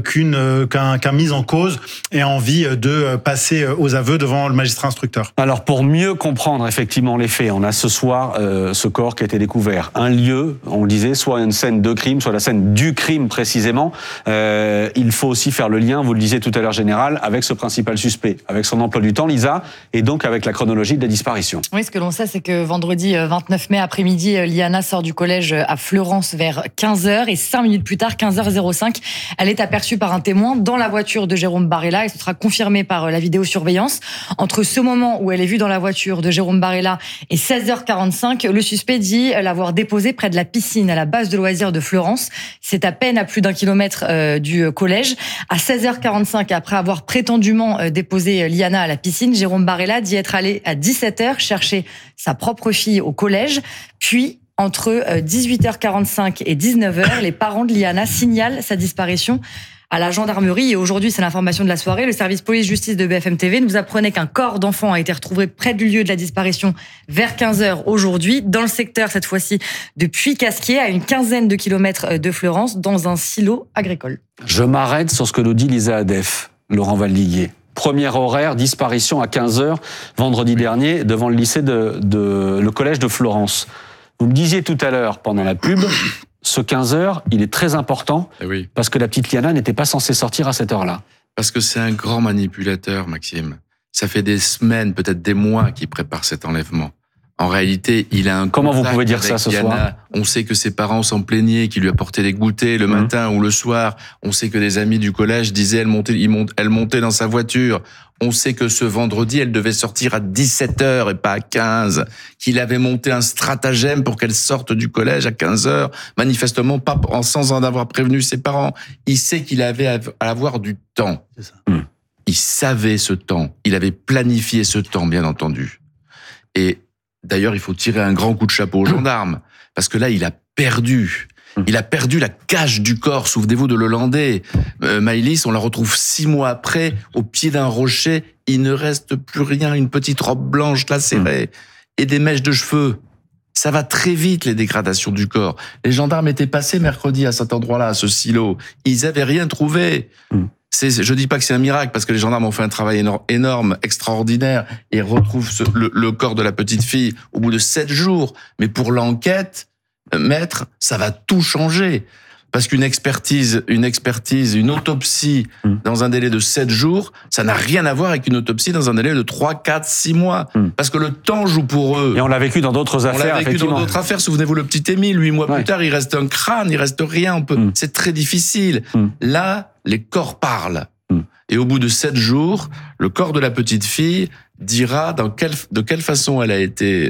qu'un mis en cause ait envie de passer aux aveux devant le magistrat instructeur. Alors pour mieux comprendre effectivement les faits, on a ce soir ce corps qui a été découvert. Un lieu, on le disait, soit une scène de crime, soit la scène du crime précisément. Il faut aussi faire le lien, vous le disiez tout à l'heure Général, avec ce principal suspect, avec son emploi du temps, Lisa, et donc avec la chronologie de la disparition. Oui, ce que l'on sait, c'est que vendredi 29 mai après-midi, Liana sort du collège à Fleurance vers 15h et 5 minutes plus tard, 15h05, elle est aperçue par un témoin dans la voiture de Jérôme Barella et ce sera confirmé par la vidéosurveillance. Entre ce moment où elle est vue dans la voiture de Jérôme Barella et 16h45, le suspect dit l'avoir déposée près de la piscine à la base de loisirs de Fleurance. C'est à peine à plus d'1 kilomètre du collège. À 16h45, après avoir prétendument déposé Liana à la piscine, Jérôme Barella dit être allé à 17h chercher sa propre fille au collège. Puis, entre 18h45 et 19h, les parents de Liana signalent sa disparition à la gendarmerie. Et aujourd'hui, c'est l'information de la soirée, le service police-justice de BFM TV nous apprenait qu'un corps d'enfant a été retrouvé près du lieu de la disparition vers 15h aujourd'hui, dans le secteur, cette fois-ci, de Puy-Casquier, à une quinzaine de kilomètres de Fleurance, dans un silo agricole. Je m'arrête sur ce que nous dit Lisa Adef, Laurent Valdiguier. Premier horaire, disparition à 15h, vendredi dernier, devant le lycée le collège de Florence. Vous me disiez tout à l'heure, pendant la pub, ce 15h, il est très important, parce que la petite Liana n'était pas censée sortir à cette heure-là. Parce que c'est un grand manipulateur, Maxime. Ça fait des semaines, peut-être des mois qu'il prépare cet enlèvement. En réalité, il a un Comment vous pouvez dire ça ce soir? On sait que ses parents s'en plaignaient, qu'il lui apportaient des goûters le matin ou le soir. On sait que des amis du collège disaient elle montait dans sa voiture. On sait que ce vendredi, elle devait sortir à 17h et pas à 15. Qu'il avait monté un stratagème pour qu'elle sorte du collège à 15h. Manifestement, pas sans en avoir prévenu ses parents. Il sait qu'il avait à avoir du temps. C'est ça. Il savait ce temps. Il avait planifié ce temps, bien entendu. Et d'ailleurs, il faut tirer un grand coup de chapeau aux gendarmes, parce que là, il a perdu. Il a perdu la cache du corps. Souvenez-vous de l'Hollandais. Maëlys, on la retrouve 6 mois après, au pied d'un rocher. Il ne reste plus rien, une petite robe blanche là serrée. et des mèches de cheveux. Ça va très vite, les dégradations du corps. Les gendarmes étaient passés mercredi à cet endroit-là, à ce silo. Ils avaient rien trouvé. Je dis pas que c'est un miracle, parce que les gendarmes ont fait un travail énorme, extraordinaire, et retrouvent le corps de la petite fille au bout de 7 jours. Mais pour l'enquête, maître, ça va tout changer. Parce qu'une expertise, une autopsie dans un délai de 7 jours, ça n'a rien à voir avec une autopsie dans un délai de 3, 4, 6 mois. Parce que le temps joue pour eux. Et on l'a vécu dans d'autres affaires, effectivement. Dans d'autres affaires. Souvenez-vous, le petit Émile, 8 mois plus tard, il reste un crâne, il reste rien. C'est très difficile. Là, les corps parlent. Et au bout de 7 jours, le corps de la petite fille dira de quelle façon elle a été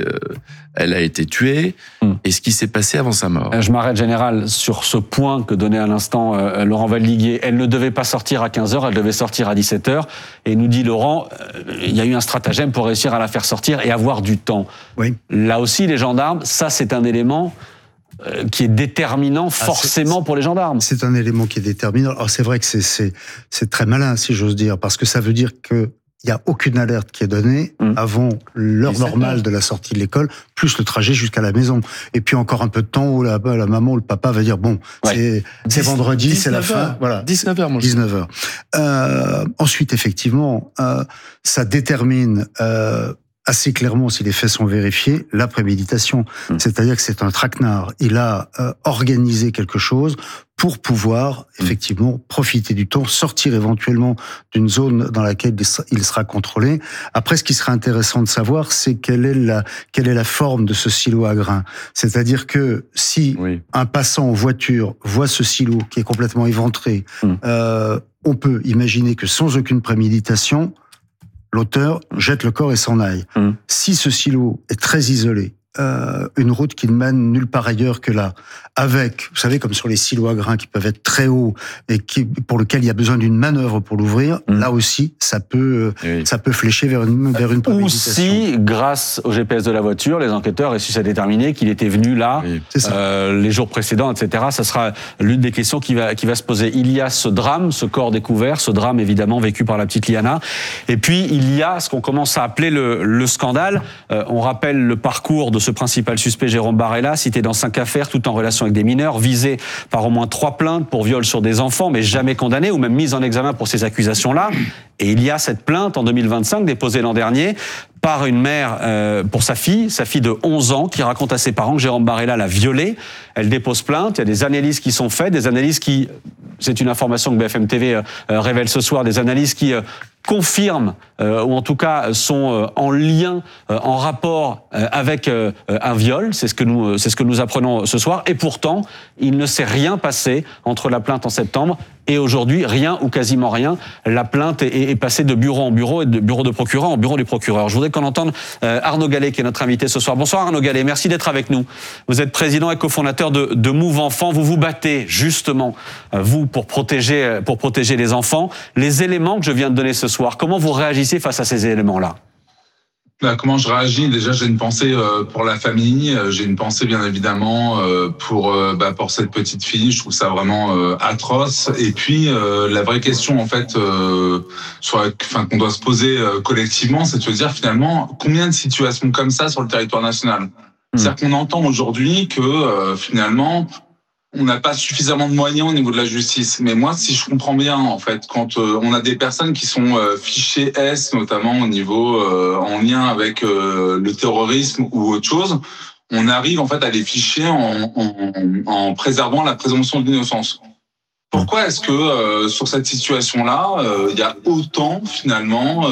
tuée et ce qui s'est passé avant sa mort. Je m'arrête, général, sur ce point que donnait à l'instant Laurent Valdiguier. Elle ne devait pas sortir à 15h, elle devait sortir à 17h. Et nous dit Laurent, il y a eu un stratagème pour réussir à la faire sortir et avoir du temps. Oui. Là aussi, les gendarmes, ça c'est un élément qui est déterminant forcément pour les gendarmes. C'est un élément qui est déterminant. Alors c'est vrai que c'est très malin, si j'ose dire, parce que ça veut dire que il n'y a aucune alerte qui est donnée avant l'heure normale de la sortie de l'école, plus le trajet jusqu'à la maison. Et puis encore un peu de temps où la maman ou le papa va dire bon, c'est vendredi, c'est la fin. Voilà. 19h, mon 19h. Ensuite, effectivement, ça détermine assez clairement, si les faits sont vérifiés, la préméditation. C'est-à-dire que c'est un traquenard. Il a organisé quelque chose pour pouvoir, effectivement, profiter du temps, sortir éventuellement d'une zone dans laquelle il sera contrôlé. Après, ce qui serait intéressant de savoir, c'est quelle est la forme de ce silo à grains. C'est-à-dire que si un passant en voiture voit ce silo qui est complètement éventré, on peut imaginer que sans aucune préméditation, l'auteur jette le corps et s'en aille. Si ce silo est très isolé, une route qui ne mène nulle part ailleurs que là, avec, vous savez, comme sur les silos à grains qui peuvent être très hauts et pour lequel il y a besoin d'une manœuvre pour l'ouvrir, là aussi, ça peut flécher vers une préméditation. Ou si, grâce au GPS de la voiture, les enquêteurs réussissent à déterminer qu'il était venu là, les jours précédents, etc. Ça sera l'une des questions qui va se poser. Il y a ce drame, ce corps découvert, ce drame évidemment vécu par la petite Liana. Et puis, il y a ce qu'on commence à appeler le scandale. On rappelle le parcours de ce principal suspect, Jérôme Barella, cité dans 5 affaires, tout en relation avec des mineurs, visé par au moins 3 plaintes pour viol sur des enfants, mais jamais condamné ou même mis en examen pour ces accusations-là. Et il y a cette plainte en 2025 déposée l'an dernier par une mère pour sa fille de 11 ans, qui raconte à ses parents que Jérôme Barella l'a violée. Elle dépose plainte, il y a des analyses qui sont faites, des analyses qui, c'est une information que BFM TV révèle ce soir, des analyses qui confirment, ou en tout cas sont en lien, en rapport avec un viol, c'est ce que nous apprenons ce soir, et pourtant, il ne s'est rien passé entre la plainte en septembre et aujourd'hui, rien ou quasiment rien. La plainte est passée de bureau en bureau et de bureau de procureur en bureau du procureur. Je voudrais qu'on entende Arnaud Gallet, qui est notre invité ce soir. Bonsoir Arnaud Gallet, merci d'être avec nous. Vous êtes président et cofondateur de Move Enfants. Vous vous battez justement, vous, pour protéger les enfants. Les éléments que je viens de donner ce soir, comment vous réagissez face à ces éléments-là ? Comment je réagis ? Déjà, j'ai une pensée pour la famille. J'ai une pensée, bien évidemment, pour cette petite fille. Je trouve ça vraiment atroce. Et puis, la vraie question, en fait, qu'on doit se poser collectivement, c'est de se dire, finalement, combien de situations comme ça sur le territoire national ? C'est-à-dire qu'on entend aujourd'hui que, finalement, on n'a pas suffisamment de moyens au niveau de la justice. Mais moi, si je comprends bien, en fait, quand on a des personnes qui sont fichées S, notamment au niveau en lien avec le terrorisme ou autre chose, on arrive en fait à les ficher en préservant la présomption d'innocence. Pourquoi est-ce que sur cette situation-là, il y a autant finalement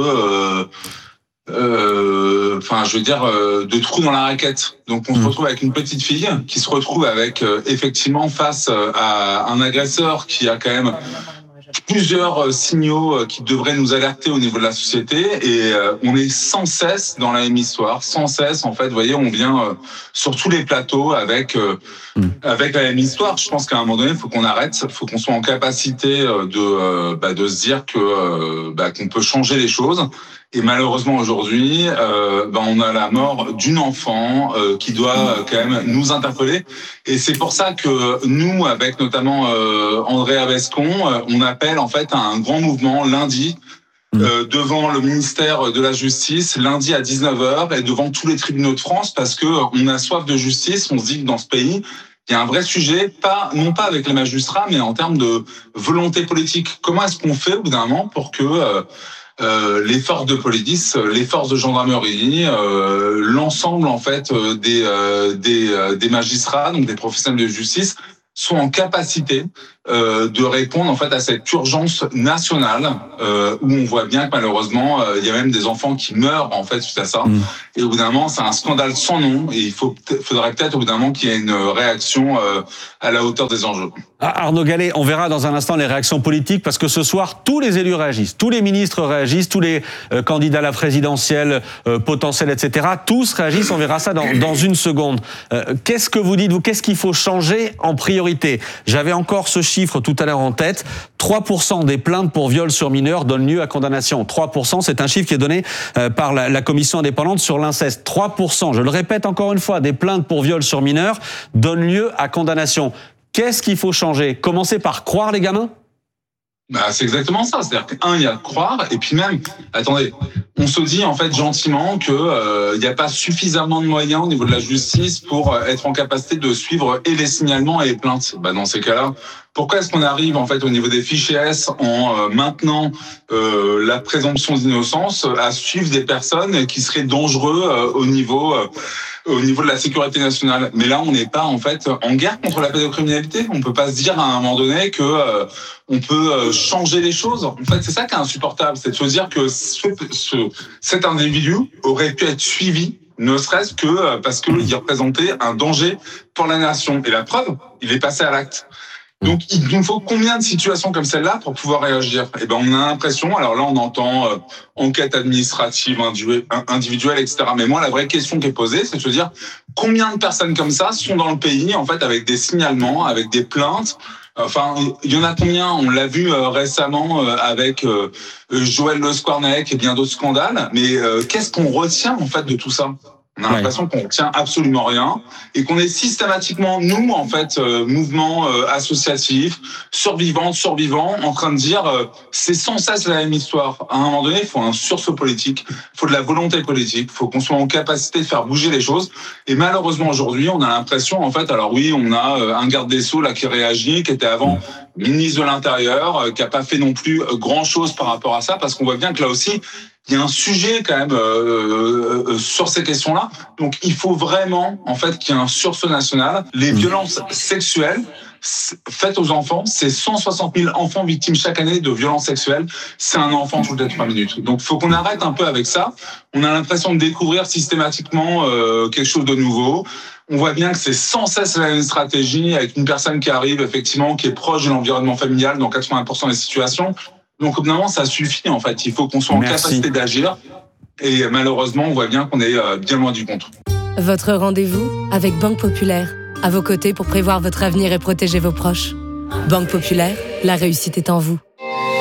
de trous dans la raquette. Donc on se retrouve avec une petite fille qui se retrouve avec effectivement face à un agresseur qui a quand même plusieurs signaux qui devraient nous alerter au niveau de la société, et on est sans cesse dans la même histoire, sans cesse en fait. Vous voyez, on vient sur tous les plateaux avec la même histoire. Je pense qu'à un moment donné, il faut qu'on arrête, il faut qu'on soit en capacité de se dire que qu'on peut changer les choses. Et malheureusement aujourd'hui, on a la mort d'une enfant qui doit quand même nous interpeller. Et c'est pour ça que nous, avec notamment Andrea Bescon, on appelle en fait à un grand mouvement lundi devant le ministère de la Justice lundi à 19h et devant tous les tribunaux de France parce que on a soif de justice. On se dit que dans ce pays, il y a un vrai sujet, non pas avec les magistrats, mais en termes de volonté politique. Comment est-ce qu'on fait au bout d'un moment pour que les forces de police, les forces de gendarmerie, l'ensemble en fait des magistrats, donc des professionnels de justice, sont en capacité de répondre en fait à cette urgence nationale où on voit bien que malheureusement il y a même des enfants qui meurent en fait suite à ça. Et au bout d'un moment, c'est un scandale sans nom et il faudrait peut-être au bout d'un moment qu'il y ait une réaction à la hauteur des enjeux. Arnaud Gallet, on verra dans un instant les réactions politiques parce que ce soir, tous les élus réagissent, tous les ministres réagissent, tous les candidats à la présidentielle potentiels, etc. Tous réagissent, on verra ça dans une seconde. Qu'est-ce que vous dites, vous? Qu'est-ce qu'il faut changer en priorité? J'avais encore ce chiffre tout à l'heure en tête. 3% des plaintes pour viol sur mineurs donnent lieu à condamnation. 3%, c'est un chiffre qui est donné par la commission indépendante sur l'inceste. 3%, je le répète encore une fois, des plaintes pour viol sur mineurs donnent lieu à condamnation. Qu'est-ce qu'il faut changer? Commencer par croire les gamins? C'est exactement ça. C'est-à-dire il y a de croire, et puis même, attendez, on se dit en fait gentiment que il n'y a pas suffisamment de moyens au niveau de la justice pour être en capacité de suivre et les signalements et les plaintes. Dans ces cas-là, pourquoi est-ce qu'on arrive en fait au niveau des fichiers S en maintenant la présomption d'innocence à suivre des personnes qui seraient dangereux au niveau de la sécurité nationale? Mais là, on n'est pas en fait en guerre contre la pédocriminalité. On peut pas se dire à un moment donné que on peut changer les choses. En fait, c'est ça qui est insupportable, c'est de se dire que cet individu aurait pu être suivi, ne serait-ce que parce qu'il représentait un danger pour la nation. Et la preuve, il est passé à l'acte. Donc, il nous faut combien de situations comme celle-là pour pouvoir réagir? On a l'impression, alors là, on entend enquête administrative, individuelle, etc. Mais moi, la vraie question qui est posée, c'est de se dire combien de personnes comme ça sont dans le pays, en fait, avec des signalements, avec des plaintes. Enfin, il y en a combien? On l'a vu récemment avec Joël Le Squarnec et bien d'autres scandales. Mais qu'est-ce qu'on retient, en fait, de tout ça? On a l'impression qu'on retient absolument rien et qu'on est systématiquement, nous, en fait, mouvement associatif, survivants, en train de dire c'est sans cesse la même histoire. À un moment donné, il faut un sursaut politique, il faut de la volonté politique, il faut qu'on soit en capacité de faire bouger les choses. Et malheureusement, aujourd'hui, on a l'impression, en fait, alors oui, on a un garde des Sceaux là qui réagit, qui était avant ministre de l'Intérieur, qui a pas fait non plus grand-chose par rapport à ça, parce qu'on voit bien que là aussi, il y a un sujet quand même sur ces questions-là. Donc il faut vraiment en fait qu'il y ait un sursaut national. Les violences sexuelles faites aux enfants, c'est 160 000 enfants victimes chaque année de violences sexuelles. C'est un enfant toutes les 3 minutes. Donc il faut qu'on arrête un peu avec ça. On a l'impression de découvrir systématiquement quelque chose de nouveau. On voit bien que c'est sans cesse la même stratégie avec une personne qui arrive effectivement, qui est proche de l'environnement familial dans 80% des situations. Donc, au bout d'un moment, ça suffit, en fait. Il faut qu'on soit en capacité d'agir. Et malheureusement, on voit bien qu'on est bien loin du compte. Votre rendez-vous avec Banque Populaire. À vos côtés pour prévoir votre avenir et protéger vos proches. Banque Populaire, la réussite est en vous.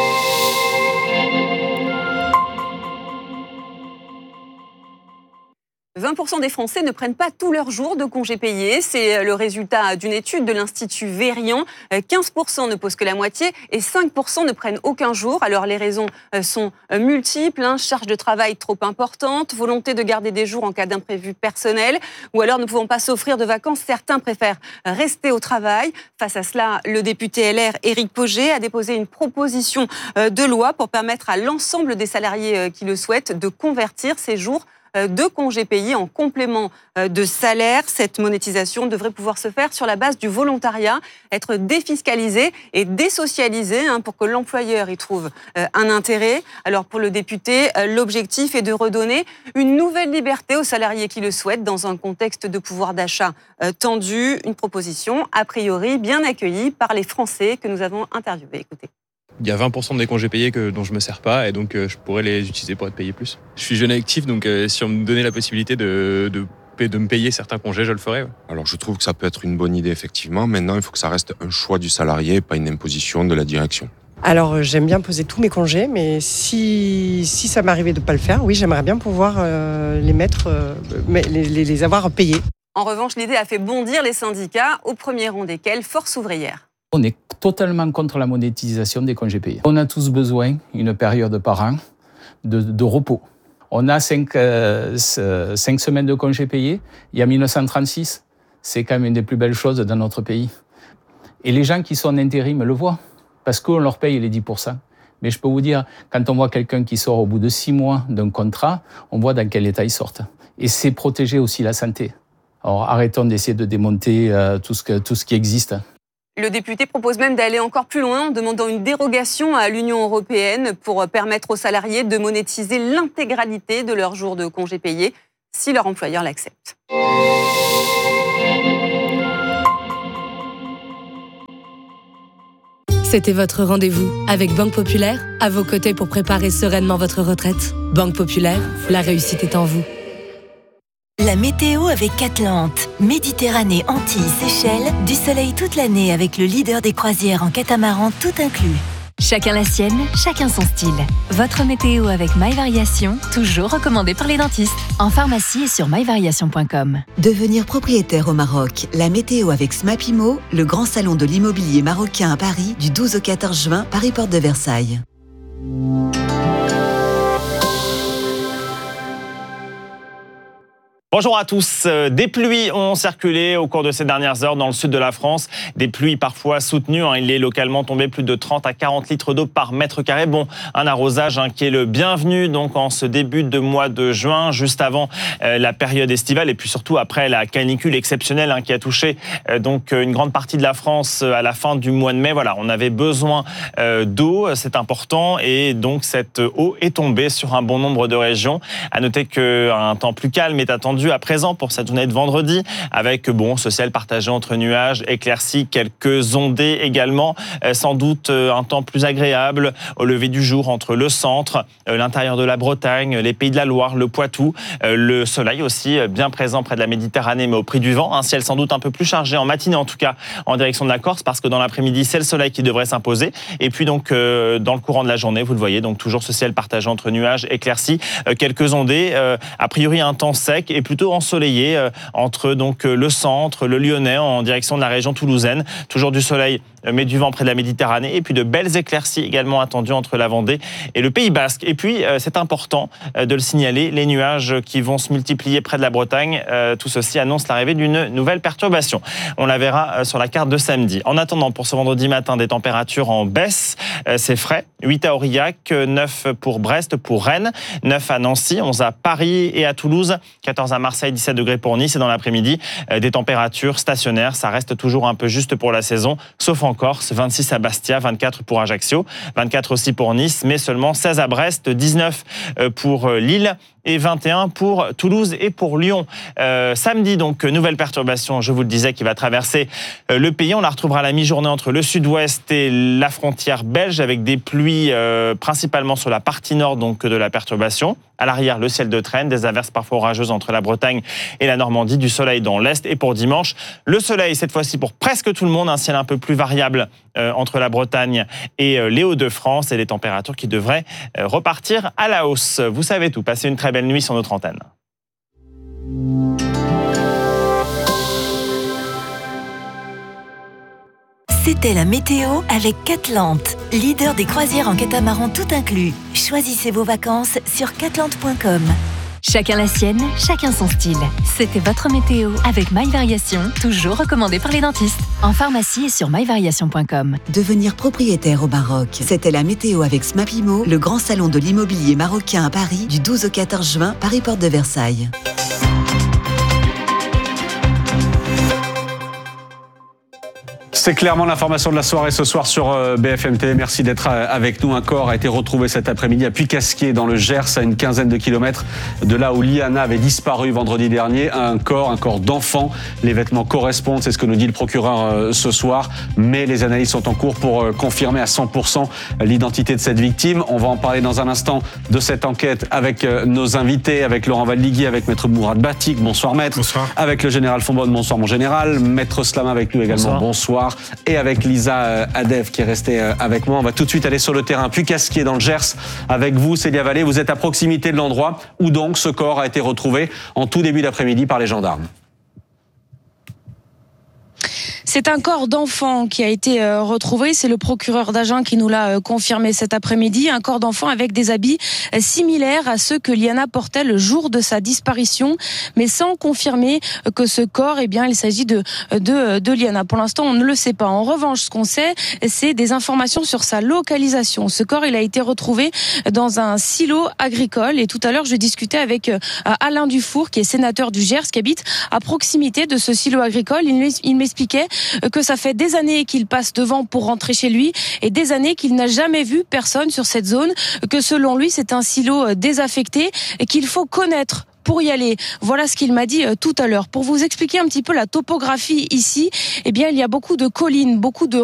« 20% des Français ne prennent pas tous leurs jours de congés payés. C'est le résultat d'une étude de l'Institut Verian. 15% ne posent que la moitié et 5% ne prennent aucun jour. Alors les raisons sont multiples. Charge de travail trop importante, volonté de garder des jours en cas d'imprévu personnel ou alors ne pouvant pas s'offrir de vacances. Certains préfèrent rester au travail. Face à cela, le député LR Éric Pauget a déposé une proposition de loi pour permettre à l'ensemble des salariés qui le souhaitent de convertir ces jours de congés payés en complément de salaire. Cette monétisation devrait pouvoir se faire sur la base du volontariat, être défiscalisée et désocialisée pour que l'employeur y trouve un intérêt. Alors pour le député, l'objectif est de redonner une nouvelle liberté aux salariés qui le souhaitent dans un contexte de pouvoir d'achat tendu. Une proposition a priori bien accueillie par les Français que nous avons interviewés. Écoutez. Il y a 20% des congés payés dont je me sers pas et donc je pourrais les utiliser pour être payé plus. Je suis jeune et actif, donc si on me donnait la possibilité de me payer certains congés, je le ferais. Ouais. Alors je trouve que ça peut être une bonne idée effectivement. Maintenant, il faut que ça reste un choix du salarié, pas une imposition de la direction. Alors j'aime bien poser tous mes congés, mais si ça m'arrivait de ne pas le faire, oui, j'aimerais bien pouvoir les mettre, les avoir payés. En revanche, l'idée a fait bondir les syndicats, au premier rang desquels Force ouvrière. On est totalement contre la monétisation des congés payés. On a tous besoin, une période par an, de repos. On a 5 semaines de congés payés. Il y a 1936. C'est quand même une des plus belles choses dans notre pays. Et les gens qui sont en intérim le voient, parce qu'on leur paye les 10%. Mais je peux vous dire, quand on voit quelqu'un qui sort au bout de 6 mois d'un contrat, on voit dans quel état ils sortent. Et c'est protéger aussi la santé. Alors arrêtons d'essayer de démonter tout ce qui existe. Le député propose même d'aller encore plus loin en demandant une dérogation à l'Union européenne pour permettre aux salariés de monétiser l'intégralité de leurs jours de congés payés si leur employeur l'accepte. C'était votre rendez-vous avec Banque Populaire, à vos côtés pour préparer sereinement votre retraite. Banque Populaire, la réussite est en vous. La météo avec Catlante. Méditerranée, Antilles, Seychelles, du soleil toute l'année avec le leader des croisières en catamaran tout inclus. Chacun la sienne, chacun son style. Votre météo avec MyVariation, toujours recommandé par les dentistes. En pharmacie et sur myvariation.com. Devenir propriétaire au Maroc. La météo avec Smapimo, le grand salon de l'immobilier marocain à Paris, du 12 au 14 juin, Paris Porte de Versailles. Bonjour à tous. Des pluies ont circulé au cours de ces dernières heures dans le sud de la France. Des pluies parfois soutenues. Il est localement tombé plus de 30 à 40 litres d'eau par mètre carré. Bon, un arrosage qui est le bienvenu donc en ce début de mois de juin, juste avant la période estivale et puis surtout après la canicule exceptionnelle qui a touché donc une grande partie de la France à la fin du mois de mai. Voilà, on avait besoin d'eau, c'est important, et donc cette eau est tombée sur un bon nombre de régions. À noter qu'un temps plus calme est attendu à présent pour cette journée de vendredi, avec ce ciel partagé entre nuages, éclaircies, quelques ondées également, sans doute un temps plus agréable au lever du jour entre le centre, l'intérieur de la Bretagne, les Pays de la Loire, le Poitou, le soleil aussi bien présent près de la Méditerranée mais au prix du vent, un ciel sans doute un peu plus chargé en matinée en tout cas en direction de la Corse, parce que dans l'après-midi c'est le soleil qui devrait s'imposer, et puis donc dans le courant de la journée, vous le voyez, donc toujours ce ciel partagé entre nuages, éclaircies, quelques ondées, a priori un temps sec et plutôt ensoleillé entre donc le centre, le Lyonnais en direction de la région toulousaine. Toujours du soleil mais du vent près de la Méditerranée, et puis de belles éclaircies également attendues entre la Vendée et le Pays Basque. Et puis c'est important de le signaler, les nuages qui vont se multiplier près de la Bretagne, tout ceci annonce l'arrivée d'une nouvelle perturbation. On la verra sur la carte de samedi. En attendant, pour ce vendredi matin, des températures en baisse, c'est frais. 8 à Aurillac, 9 pour Brest, pour Rennes, 9 à Nancy, 11 à Paris et à Toulouse, 14 à Marseille, 17 degrés pour Nice, et dans l'après-midi, des températures stationnaires. Ça reste toujours un peu juste pour la saison, sauf en Corse, 26 à Bastia, 24 pour Ajaccio, 24 aussi pour Nice, mais seulement 16 à Brest, 19 pour Lille et 21 pour Toulouse et pour Lyon. Samedi, donc, nouvelle perturbation, je vous le disais, qui va traverser le pays. On la retrouvera à la mi-journée entre le sud-ouest et la frontière belge, avec des pluies principalement sur la partie nord donc, de la perturbation. À l'arrière, le ciel de traîne, des averses parfois orageuses entre la Bretagne et la Normandie, du soleil dans l'est. Et pour dimanche, le soleil, cette fois-ci pour presque tout le monde, un ciel un peu plus variable entre la Bretagne et les Hauts-de-France, et les températures qui devraient repartir à la hausse. Vous savez tout, passez une très belle nuit sur notre antenne. C'était la météo avec Catlante, leader des croisières en catamaran tout inclus. Choisissez vos vacances sur catlante.com. Chacun la sienne, chacun son style. C'était votre météo avec MyVariation, toujours recommandé par les dentistes. En pharmacie et sur myvariation.com. Devenir propriétaire au Maroc. C'était la météo avec Smapimo, le grand salon de l'immobilier marocain à Paris, du 12 au 14 juin, Paris Porte de Versailles. C'est clairement l'information de la soirée ce soir sur BFM TV. Merci d'être avec nous. Un corps a été retrouvé cet après-midi à Puy-Casquier, dans le Gers, à une quinzaine de kilomètres de là où Liana avait disparu vendredi dernier. Un corps d'enfant. Les vêtements correspondent, c'est ce que nous dit le procureur ce soir. Mais les analyses sont en cours pour confirmer à 100% l'identité de cette victime. On va en parler dans un instant de cette enquête avec nos invités, avec Laurent Valdigui, avec Maître Mourad Batik. Bonsoir Maître. Bonsoir. Avec le général Fonbonne. Bonsoir mon général. Maître Slama avec nous également. Bonsoir. Et avec Lisa Adef qui est restée avec moi. On va tout de suite aller sur le terrain Puy-Casquier dans le Gers avec vous, Célia Vallée. Vous êtes à proximité de l'endroit où donc ce corps a été retrouvé en tout début d'après-midi par les gendarmes. C'est un corps d'enfant qui a été retrouvé. C'est le procureur d'Agen qui nous l'a confirmé cet après-midi. Un corps d'enfant avec des habits similaires à ceux que Liana portait le jour de sa disparition, mais sans confirmer que ce corps, il s'agit de Liana. Pour l'instant, on ne le sait pas. En revanche, ce qu'on sait, c'est des informations sur sa localisation. Ce corps, il a été retrouvé dans un silo agricole. Et tout à l'heure, je discutais avec Alain Dufour, qui est sénateur du Gers, qui habite à proximité de ce silo agricole. Il m'expliquait que ça fait des années qu'il passe devant pour rentrer chez lui et des années qu'il n'a jamais vu personne sur cette zone, que selon lui c'est un silo désaffecté et qu'il faut connaître pour y aller. Voilà ce qu'il m'a dit tout à l'heure. Pour vous expliquer un petit peu la topographie ici, il y a beaucoup de collines, beaucoup de